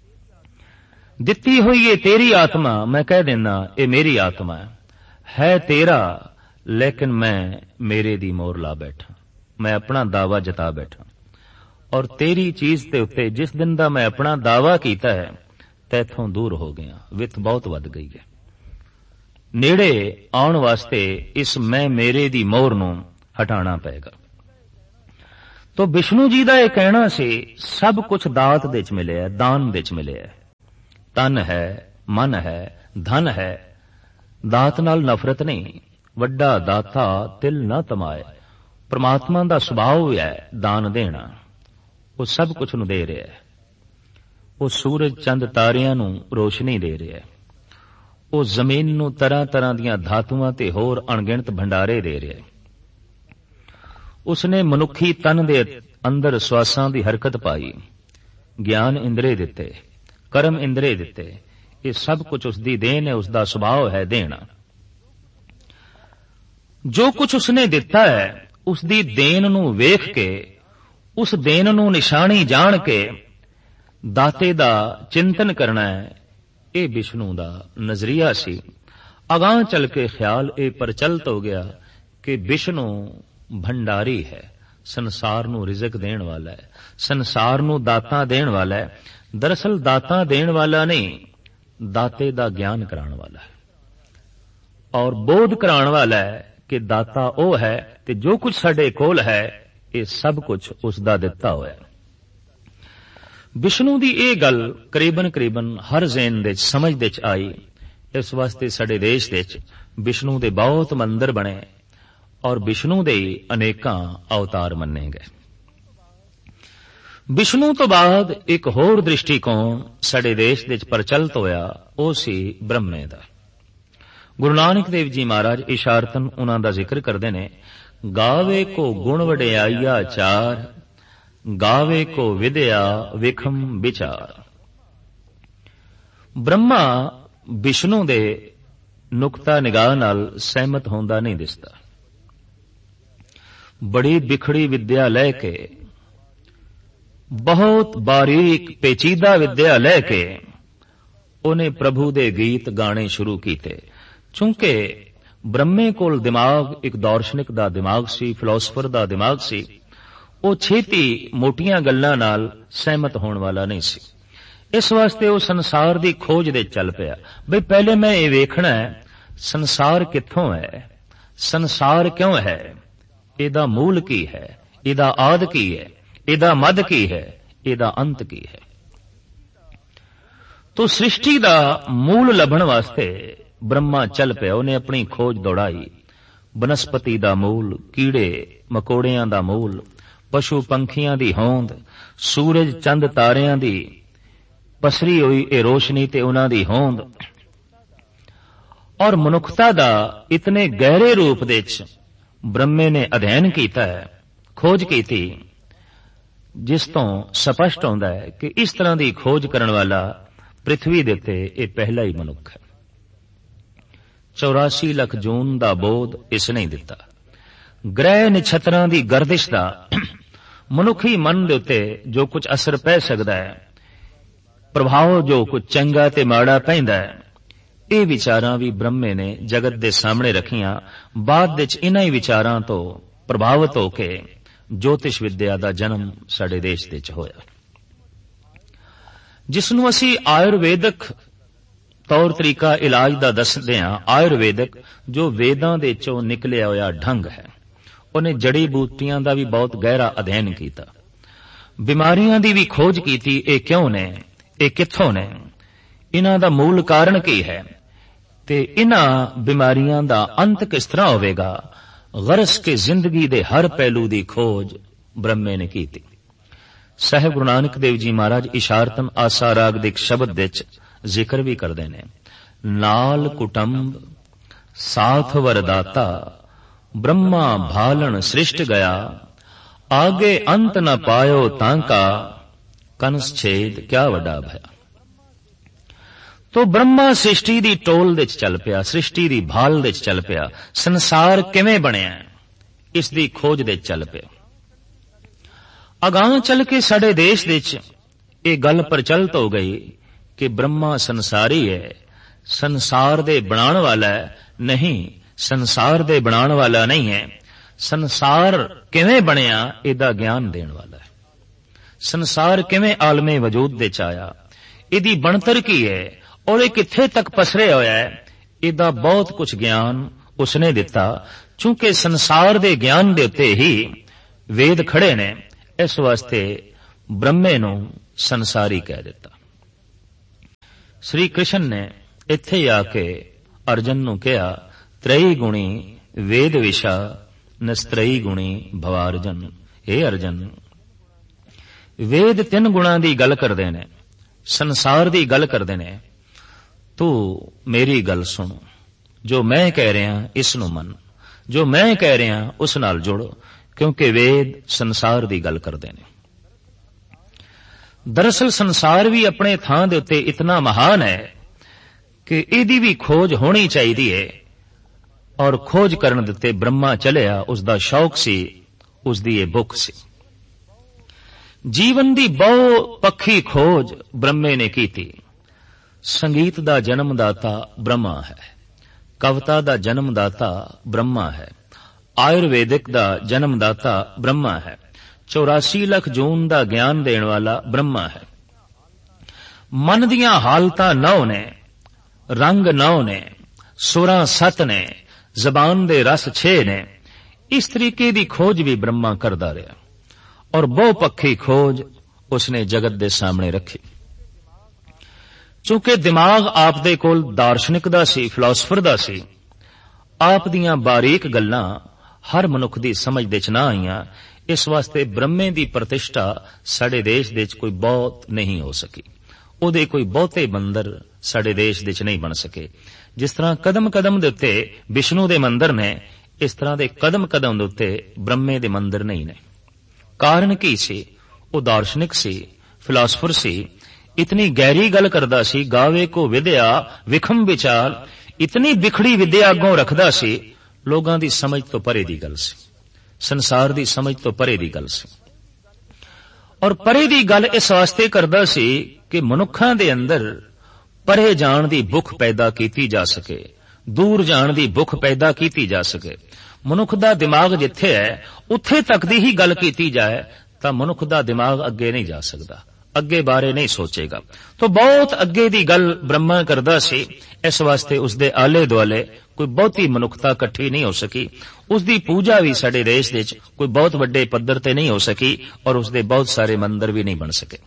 दिती हुई ये तेरी आत्मा मैं कह देना ये मेरी आत्मा है। है तेरा लेकिन मैं मेरे दी मोर ला बैठा, मैं अपना दावा जता बैठा, और तेरी चीज ते उत्ते जिस दिन दा मैं अपना दावा कीता है तैथों दूर हो गया, वित बहुत वध गई है। नेड़े आउण वास्ते इस मैं मेरे दी मोर नूं हटाना पेगा। ਤੋ ਵਿਸ਼ਨੂੰ ਜੀ ਦਾ ਇਹ ਕਹਿਣਾ ਸੀ ਸਭ ਕੁਝ ਦਾਤ ਦੇ ਚ ਮਿਲਿਆ, ਦਾਨ ਦੇ ਚ ਮਿਲਿਆ। ਤਨ ਹੈ, ਮਨ ਹੈ, ਧਨ ਹੈ। ਦਾਤ ਨਾਲ ਨਫ਼ਰਤ ਨਹੀਂ। ਵੱਡਾ ਦਾਤਾ ਤਿਲ ਨਾ ਤਮਾਏ। ਪ੍ਰਮਾਤਮਾ ਦਾ ਸੁਭਾਅ ਹੈ ਦਾਨ ਦੇਣਾ। ਉਹ ਸਭ ਕੁਝ ਨੂੰ ਦੇ ਰਿਹਾ ਹੈ। ਉਹ ਸੂਰਜ ਚੰਦ ਤਾਰਿਆਂ ਨੂੰ ਰੋਸ਼ਨੀ ਦੇ ਰਿਹਾ ਹੈ। ਉਹ ਜ਼ਮੀਨ ਨੂੰ ਤਰ੍ਹਾਂ ਤਰ੍ਹਾਂ ਦੀਆਂ ਧਾਤੂਆਂ ਤੇ ਹੋਰ ਅਣਗਿਣਤ ਭੰਡਾਰੇ ਦੇ ਰਿਹਾ ਹੈ। ਉਸਨੇ ਮਨੁੱਖੀ ਤਨ ਦੇ ਅੰਦਰ ਸਵਾਸਾਂ ਦੀ ਹਰਕਤ ਪਾਈ, ਗਿਆਨ ਇੰਦਰੇ ਦਿੱਤੇ, ਕਰਮ ਇੰਦਰੇ ਦਿੱਤੇ। ਇਹ ਸਭ ਕੁਝ ਉਸਦੀ ਦੇਣ ਹੈ, ਉਸਦਾ ਸੁਭਾਅ ਹੈ ਦੇਣਾ। ਜੋ ਕੁਝ ਉਸਨੇ ਦਿੱਤਾ ਹੈ ਉਸਦੀ ਦੇਣ ਨੂੰ ਵੇਖ ਕੇ, ਉਸ ਦੇਣ ਨੂੰ ਨਿਸ਼ਾਨੀ ਜਾਣ ਕੇ ਦਾਤੇ ਦਾ ਚਿੰਤਨ ਕਰਨਾ ਹੈ। ਇਹ ਵਿਸ਼ਨੂੰ ਦਾ ਨਜ਼ਰੀਆ ਸੀ। ਅਗਾਂਹ ਚੱਲ ਕੇ ਖਿਆਲ ਇਹ ਪ੍ਰਚਲਿਤ ਹੋ ਗਿਆ ਕਿ ਵਿਸ਼ਨੂੰ ਭੰਡਾਰੀ ਹੈ, ਸੰਸਾਰ ਨੂੰ ਰਿਜ਼ਕ ਦੇਣ ਵਾਲਾ ਹੈ, ਸੰਸਾਰ ਨੂੰ ਦਾਤਾਂ ਦੇਣ ਵਾਲਾ ਹੈ। ਦਰਅਸਲ ਦਾਤਾਂ ਦੇਣ ਵਾਲਾ ਨਹੀਂ, ਦਾਤੇ ਦਾ ਗਿਆਨ ਕਰਾਉਣ ਵਾਲਾ ਹੈ ਔਰ ਬੋਧ ਕਰਾਉਣ ਵਾਲਾ ਹੈ ਕਿ ਦਾਤਾ ਉਹ ਹੈ ਤੇ ਜੋ ਕੁਝ ਸਾਡੇ ਕੋਲ ਹੈ ਇਹ ਸਭ ਕੁਝ ਉਸ ਦਾ ਦਿੱਤਾ ਹੋਇਆ। ਵਿਸ਼ਨੂੰ ਦੀ ਇਹ ਗੱਲ ਕਰੀਬਨ ਕਰੀਬਨ ਹਰ ਜ਼ੇਨ ਦੇ ਸਮਝ ਦੇ ਚ ਆਈ। ਇਸ ਵਾਸਤੇ ਸਾਡੇ ਦੇਸ਼ ਵਿੱਚ ਵਿਸ਼ਨੂੰ ਦੇ ਬਹੁਤ ਮੰਦਰ ਬਣੇ ਔਰ ਵਿਸ਼ਨੂੰ ਦੇ ਅਨੇਕਾਂ ਅਵਤਾਰ ਮੰਨੇ ਗਏ। ਵਿਸ਼ਨੂੰ ਤੋਂ ਬਾਅਦ ਇੱਕ ਹੋਰ ਦ੍ਰਿਸ਼ਟੀਕੋਣ ਸਾਡੇ ਦੇਸ਼ ਵਿੱਚ ਪ੍ਰਚਲਿਤ ਹੋਇਆ, ਉਹ ਸੀ ਬ੍ਰਹਮੇ ਦਾ। ਗੁਰੂ ਨਾਨਕ ਦੇਵ ਜੀ ਮਹਾਰਾਜ ਇਸ਼ਾਰਤਨ ਉਹਨਾਂ ਦਾ ਜ਼ਿਕਰ ਕਰਦੇ ਨੇ, ਗਾਵੇ ਕੋ ਗੁਣ ਵਡਿਆਈਆ ਚਾਰ, ਗਾਵੇ ਕੋ ਵਿਦਿਆ ਵਿਖਮ ਵਿਚਾਰ। ਬ੍ਰਹਮਾ ਵਿਸ਼ਨੂੰ ਦੇ ਨੁਕਤਾ ਨਿਗਾਹ ਨਾਲ ਸਹਿਮਤ ਹੁੰਦਾ ਨਹੀਂ ਦਿਸਦਾ। ਬੜੀ ਬਿਖੜੀ ਵਿਦਿਆ ਲੈ ਕੇ, ਬਹੁਤ ਬਾਰੀਕ ਪੇਚੀਦਾ ਵਿਦਿਆ ਲੈ ਕੇ ਉਹਨੇ ਪ੍ਰਭੂ ਦੇ ਗੀਤ ਗਾਣੇ ਸ਼ੁਰੂ ਕੀਤੇ। ਚੂੰਕਿ ਬ੍ਰਹਮੇ ਕੋਲ ਦਿਮਾਗ ਇੱਕ ਦਾਰਸ਼ਨਿਕ ਦਾ ਦਿਮਾਗ ਸੀ, ਫਿਲਾਸਫਰ ਦਾ ਦਿਮਾਗ ਸੀ। ਉਹ ਛੇਤੀ ਮੋਟੀਆਂ ਗੱਲਾਂ ਨਾਲ ਸਹਿਮਤ ਹੋਣ ਵਾਲਾ ਨਹੀਂ ਸੀ। ਇਸ ਵਾਸਤੇ ਉਹ ਸੰਸਾਰ ਦੀ ਖੋਜ ਦੇ ਚੱਲ ਪਿਆ। ਬਈ ਪਹਿਲੇ ਮੈਂ ਇਹ ਵੇਖਣਾ ਹੈ ਸੰਸਾਰ ਕਿੱਥੋਂ ਹੈ, ਸੰਸਾਰ ਕਿਉਂ ਹੈ, ਇਹਦਾ ਮੂਲ ਕੀ ਹੈ, ਇਹਦਾ ਆਦ ਕੀ ਹੈ, ਇਹਦਾ ਮੱਧ ਕੀ ਹੈ, ਇਹਦਾ ਅੰਤ ਕੀ ਹੈ। ਤੋ ਸ੍ਰਿਸ਼ਟੀ ਦਾ ਮੂਲ ਲੱਭਣ ਵਾਸਤੇ ਬ੍ਰਹਮਾ ਚੱਲ ਪਿਆ। ਉਹਨੇ ਆਪਣੀ ਖੋਜ ਦੌੜਾਈ। ਬਨਸਪਤੀ ਦਾ ਮੂਲ, ਕੀੜੇ ਮਕੌੜਿਆਂ ਦਾ ਮੂਲ, ਪਸ਼ੂ ਪੰਖੀਆਂ ਦੀ ਹੋਂਦ, ਸੂਰਜ ਚੰਦ ਤਾਰਿਆਂ ਦੀ ਪਸਰੀ ਹੋਈ ਇਹ ਰੋਸ਼ਨੀ ਤੇ ਉਹਨਾਂ ਦੀ ਹੋਂਦ, ਔਰ ਮਨੁੱਖਤਾ ਦਾ ਇਤਨੇ ਗਹਿਰੇ ਰੂਪ ਦੇ ਵਿੱਚ ਬ੍ਰਹਮੇ ਨੇ ਅਧਿਐਨ ਕੀਤਾ ਹੈ, ਖੋਜ ਕੀਤੀ, ਜਿਸ ਤੋਂ ਸਪਸ਼ਟ ਹੁੰਦਾ ਹੈ ਕਿ ਇਸ ਤਰ੍ਹਾਂ ਦੀ ਖੋਜ ਕਰਨ ਵਾਲਾ ਪ੍ਰਿਥਵੀ ਦੇ ਉੱਤੇ ਇਹ ਪਹਿਲਾ ਹੀ ਮਨੁੱਖ ਹੈ। ਚੌਰਾਸੀ ਲੱਖ ਜੂਨ ਦਾ ਬੋਧ ਇਸ ਨੇ ਦਿੱਤਾ। ਗ੍ਰਹਿ ਨਛੱਤਰਾਂ ਦੀ ਗਰਦਿਸ਼ ਦਾ ਮਨੁੱਖੀ ਮਨ ਦੇ ਉੱਤੇ ਜੋ ਕੁਝ ਅਸਰ ਪੈ ਸਕਦਾ ਹੈ, ਪ੍ਰਭਾਵ ਜੋ ਕੁਝ ਚੰਗਾ ਤੇ ਮਾੜਾ ਪੈਂਦਾ ਹੈ, ਇਹ ਵਿਚਾਰਾਂ ਵੀ ਬ੍ਰਹਮੇ ਨੇ ਜਗਤ ਦੇ ਸਾਹਮਣੇ ਰੱਖੀਆਂ। ਬਾਅਦ ਵਿੱਚ ਇਨ੍ਹਾਂ ਹੀ ਵਿਚਾਰਾਂ ਤੋਂ ਪ੍ਰਭਾਵਿਤ ਹੋ ਕੇ ਜੋਤਿਸ਼ ਵਿਦਿਆ ਦਾ ਜਨਮ ਸਾਡੇ ਦੇਸ਼ ਵਿੱਚ ਹੋਇਆ, ਜਿਸ ਨੂੰ ਅਸੀਂ ਆਯੁਰਵੇਦਕ ਤੌਰ ਤਰੀਕਾ ਇਲਾਜ ਦਾ ਦੱਸਦੇ ਹਾਂ। ਆਯੁਰਵੇਦਕ ਜੋ ਵੇਦਾਂ ਦੇ ਚੋਂ ਨਿਕਲਿਆ ਹੋਇਆ ਢੰਗ ਹੈ। ਉਹਨੇ ਜੜੀ ਬੂਟੀਆਂ ਦਾ ਵੀ ਬਹੁਤ ਗਹਿਰਾ ਅਧਿਐਨ ਕੀਤਾ, ਬਿਮਾਰੀਆਂ ਦੀ ਵੀ ਖੋਜ ਕੀਤੀ। ਇਹ ਕਿਉਂ ਨੇ, ਇਹ ਕਿੱਥੋਂ ਨੇ, ਇਹਨਾਂ ਦਾ ਮੂਲ ਕਾਰਨ ਕੀ ਹੈ ਤੇ ਇਹਨਾਂ ਬਿਮਾਰੀਆਂ ਦਾ ਅੰਤ ਕਿਸ ਤਰ੍ਹਾਂ ਹੋਵੇਗਾ। ਗਰਸ ਕੇ ਜ਼ਿੰਦਗੀ ਦੇ ਹਰ ਪਹਿਲੂ ਦੀ ਖੋਜ ਬ੍ਰਹਮੇ ਨੇ ਕੀਤੀ। ਸਾਹਿਬ ਗੁਰੂ ਨਾਨਕ ਦੇਵ ਜੀ ਮਹਾਰਾਜ ਇਸ਼ਾਰਤਨ ਆਸਾ ਰਾਗ ਦੇ ਇੱਕ ਸ਼ਬਦ ਵਿੱਚ ਜ਼ਿਕਰ ਵੀ ਕਰਦੇ ਨੇ, ਨਾਲ ਕੁਟੰਬ ਸਾਥ ਵਰਦਾਤਾ, ਬ੍ਰਹਮਾ ਭਾਲਣ ਸ੍ਰਿਸ਼ਟ ਗਿਆ, ਆਗੇ ਅੰਤ ਨ ਪਾਇਓ ਤਾਂ ਕਾ, ਕੰਸ ਛੇਦ ਕਿਆ ਵੱਡਾ ਭਇਆ। ਤੋ ਬ੍ਰਹਮਾ ਸ੍ਰਿਸ਼ਟੀ ਦੀ ਟੋਲ ਦੇ ਚ ਚੱਲ ਪਿਆ, ਸ੍ਰਿਸ਼ਟੀ ਦੀ ਭਾਲ ਦੇ ਚ ਚੱਲ ਪਿਆ। ਸੰਸਾਰ ਕਿਵੇਂ ਬਣਿਆ ਇਸ ਦੀ ਖੋਜ ਦੇ ਚੱਲ ਪਿਆ। ਅਗਾਂਹ ਚੱਲ ਕੇ ਸਾਡੇ ਦੇਸ਼ ਵਿੱਚ ਇਹ ਗੱਲ ਪ੍ਰਚਲਿਤ ਹੋ ਗਈ ਕਿ ਬ੍ਰਹਮਾ ਸੰਸਾਰੀ ਹੈ, ਸੰਸਾਰ ਦੇ ਬਣਾਉਣ ਵਾਲਾ ਹੈ। ਨਹੀਂ, ਸੰਸਾਰ ਦੇ ਬਣਾਉਣ ਵਾਲਾ ਨਹੀਂ ਹੈ। ਸੰਸਾਰ ਕਿਵੇਂ ਬਣਿਆ ਇਹਦਾ ਗਿਆਨ ਦੇਣ ਵਾਲਾ ਹੈ। ਸੰਸਾਰ ਕਿਵੇਂ ਆਲਮੇ ਵਜੂਦ ਦੇ ਚ ਆਇਆ, ਇਹਦੀ ਬਣਤਰ ਕੀ ਹੈ ਔਰ ਇਹ ਕਿੱਥੇ ਤੱਕ ਪਸਰਿਆ ਹੋਇਆ ਹੈ, ਇਹਦਾ ਬਹੁਤ ਕੁਝ ਗਿਆਨ ਉਸਨੇ ਦਿੱਤਾ। ਚੂੰਕਿ ਸੰਸਾਰ ਦੇ ਗਿਆਨ ਦੇ ਉੱਤੇ ਹੀ ਵੇਦ ਖੜੇ ਨੇ, इस वास्ते ब्रह्मे नूं संसारी कह दिता। श्री कृष्ण ने इत्थे आके अर्जन नूं कहा, त्रयी गुणी वेद विशा नस्त्रयी गुणी भवार्जन। हे अर्जन, वेद तीन गुणां दी गल करदे ने, संसार दी गल करदे ने, तू मेरी गल सुन, जो मैं कह रहा इस नूं मन, जो मैं कह रहा उस नाल जुड़, क्योंकि वेद संसार दी गल करदे ने। दरअसल संसार भी अपने थां दे उत्ते इतना महान है कि इहदी भी खोज होनी चाहिदी है, और खोज करन दे उत्ते ब्रह्मा चलिया, उसदा शौक सी, उसदी ये भुख सी। जीवन दी बहु पक्षी खोज ब्रह्मे ने कीती। संगीत दा जन्मदाता ब्रह्मा है, कविता दा जन्मदाता ब्रह्मा है, आयुर्वेदिक दा जन्मदाता ब्रह्मा है, चौरासी लख जून दा ज्ञान देण वाला ब्रह्मा है। मन दियां हालतां नौ ने, रंग नौ ने, सुरां सत ने, जबान दे रस छे ने। इस तरीके दी खोज भी ब्रह्मा करदा रहा, और बहुपक्षी खोज उसने जगत दे सामने रखी। चूंकि दिमाग आप दे कोल दार्शनिक दा सी, फिलासफर दा सी, आप दियां बारीक गल्लां हर मनुख दी समझ दे च ना आईयां। इस वास्ते ब्रह्मे दी प्रतिष्ठा साडे देश दे च कोई बहुत नहीं हो सकी, ओदे कोई बहुते मंदिर साडे देश दे च नहीं बन सके। जिस तरह कदम कदम दे उत्ते विष्णु दे मंदिर ने, इस तरह दे कदम कदम दे उत्ते ब्रह्मे दे मंदिर नहीं ने। कारण की सी? वो दार्शनिक सी, फिलासफर सी, इतनी गहरी गल करदा सी, गावे को विद्या विखम विचार, इतनी बिखड़ी विद्या अगों रखदा सी, लोगां दी समझ तो परे दी गल सी, संसार दी समझ तो परे दी गल सी। और परे दी गल इस वास्ते करदा सी कि मनुखां दे अंदर परे जाण दी भुख पैदा कीती जा सके, दूर जाण दी भुख पैदा कीती जा सके। मनुख दा दिमाग जिथे है उत्थे तक दी ही गल कीती जाए तां मनुख दा दिमाग अगे नहीं जा सकदा, अगे बारे नहीं सोचेगा। तो बहुत अगे दी गल ब्रह्मा करदा सी, इस वास्ते उसदे आले दुआले कोई बहुती मनुखता इकट्ठी नहीं हो सकी। उसदी पूजा भी साडे देश दे च कोई बहुत वड्डे पद्धर ते नहीं हो सकी, और उसदे बहुत सारे मंदिर भी नहीं बन सके।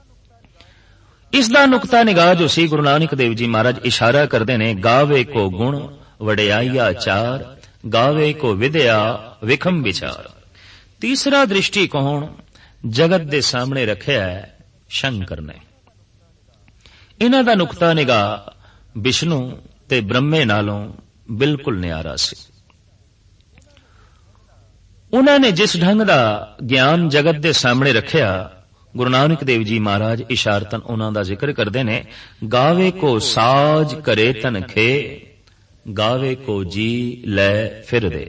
इसदा नुक्ता निगाह जो सी, गुरु नानक देव जी महाराज इशारा करदे ने, गावे को गुण वडियाईया चार, गावे को विद्या विखम विचार। तीसरा दृष्टिकोण जगत दे सामने रखिया है शंकर ने। इन्हां दा नुक्ता निगाह विष्णु ते ब्रह्मे नालों बिल्कुल न्यारा सी। उन्होंने जिस ढंग दा ज्ञान जगत दे सामने रखिया, गुरु नानक देव जी महाराज इशारतन उन्हां दा जिक्र करदे ने, गावे को साज करे तन खे, गावे को जी लै फिर दे।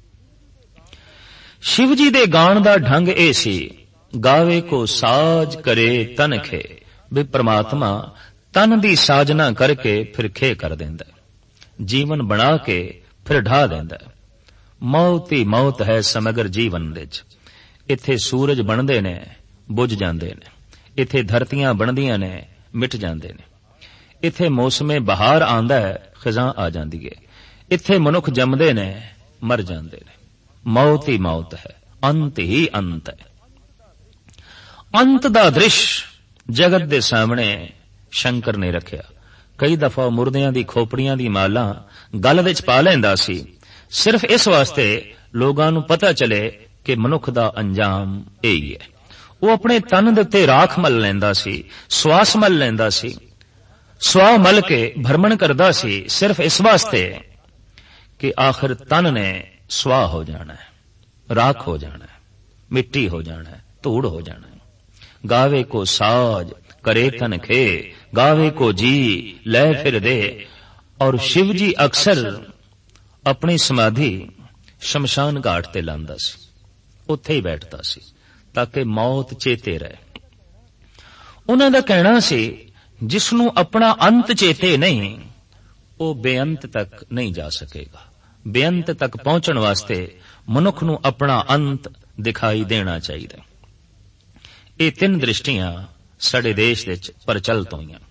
शिव जी दे गाण दा ढंग ए सी, गावे को साज करे तन खे, भी परमात्मा तन दी साजना करके फिर खे कर देंदा, जीवन बना के फिर ढा देंदा। मौत ही मौत है समग्र जीवन दे च। इत्थे सूरज बनदे ने, बुझ जांदे ने, इत्थे धरतियां बनदियां ने, मिट जांदे ने, इत्थे मौसमे बहार आंदा है, खिजां आ जांदी है, इत्थे मनुख जमदे ने, मर जांदे ने। मौत ही मौत है, अंत ही अंत है। अंत दा दृश्य जगत दे सामने शंकर ने रखिया। कई दफा मुर्दियां दी खोपड़ियां दी माला गल विच पा लैंदा सी, सिर्फ इस वास्ते लोगां नूं पता चले कि मनुख दा अंजाम यही है। वो अपने तन दे उत्ते राख मल लैंदा सी, श्वास मल लैंदा सी, स्वा मल के भरमण करदा सी, सिर्फ इस वास्ते कि आखिर तन ने स्वा हो जाना है, राख हो जाना है, मिट्टी हो जाना है, धूड़ हो जाना है। गावे को साज करे तन खे, गावे को जी ले फिर दे। और शिव जी अक्सर अपनी समाधि शमशान घाट ते लांदा सी, उत्थे ही बैठता सी ताकि मौत चेते रहे। उन्हां दा कहना सी, जिसनू अपना अंत चेते नहीं, वो बेअंत तक नहीं जा सकेगा। बेअंत तक पहुंचण वास्ते मनुख नू अपना अंत दिखाई देना चाहिए। ये तीन दृष्टियां साडे देश दे विच प्रचलित होईयां।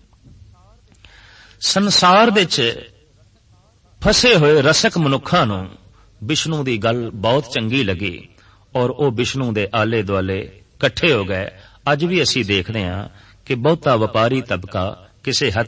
संसार दे विच फसे हुए रसक मनुखां नू विष्णु दी गल बहुत चंगी लगी, और वो विष्णु दे आले दुआले ਇਕੱਠੇ ਹੋ ਗਏ। ਅੱਜ ਵੀ ਅਸੀਂ ਦੇਖਦੇ ਹਾਂ ਕਿ ਬਹੁਤਾ ਵਪਾਰੀ ਤਬਕਾ ਕਿਸੇ ਹੱਦ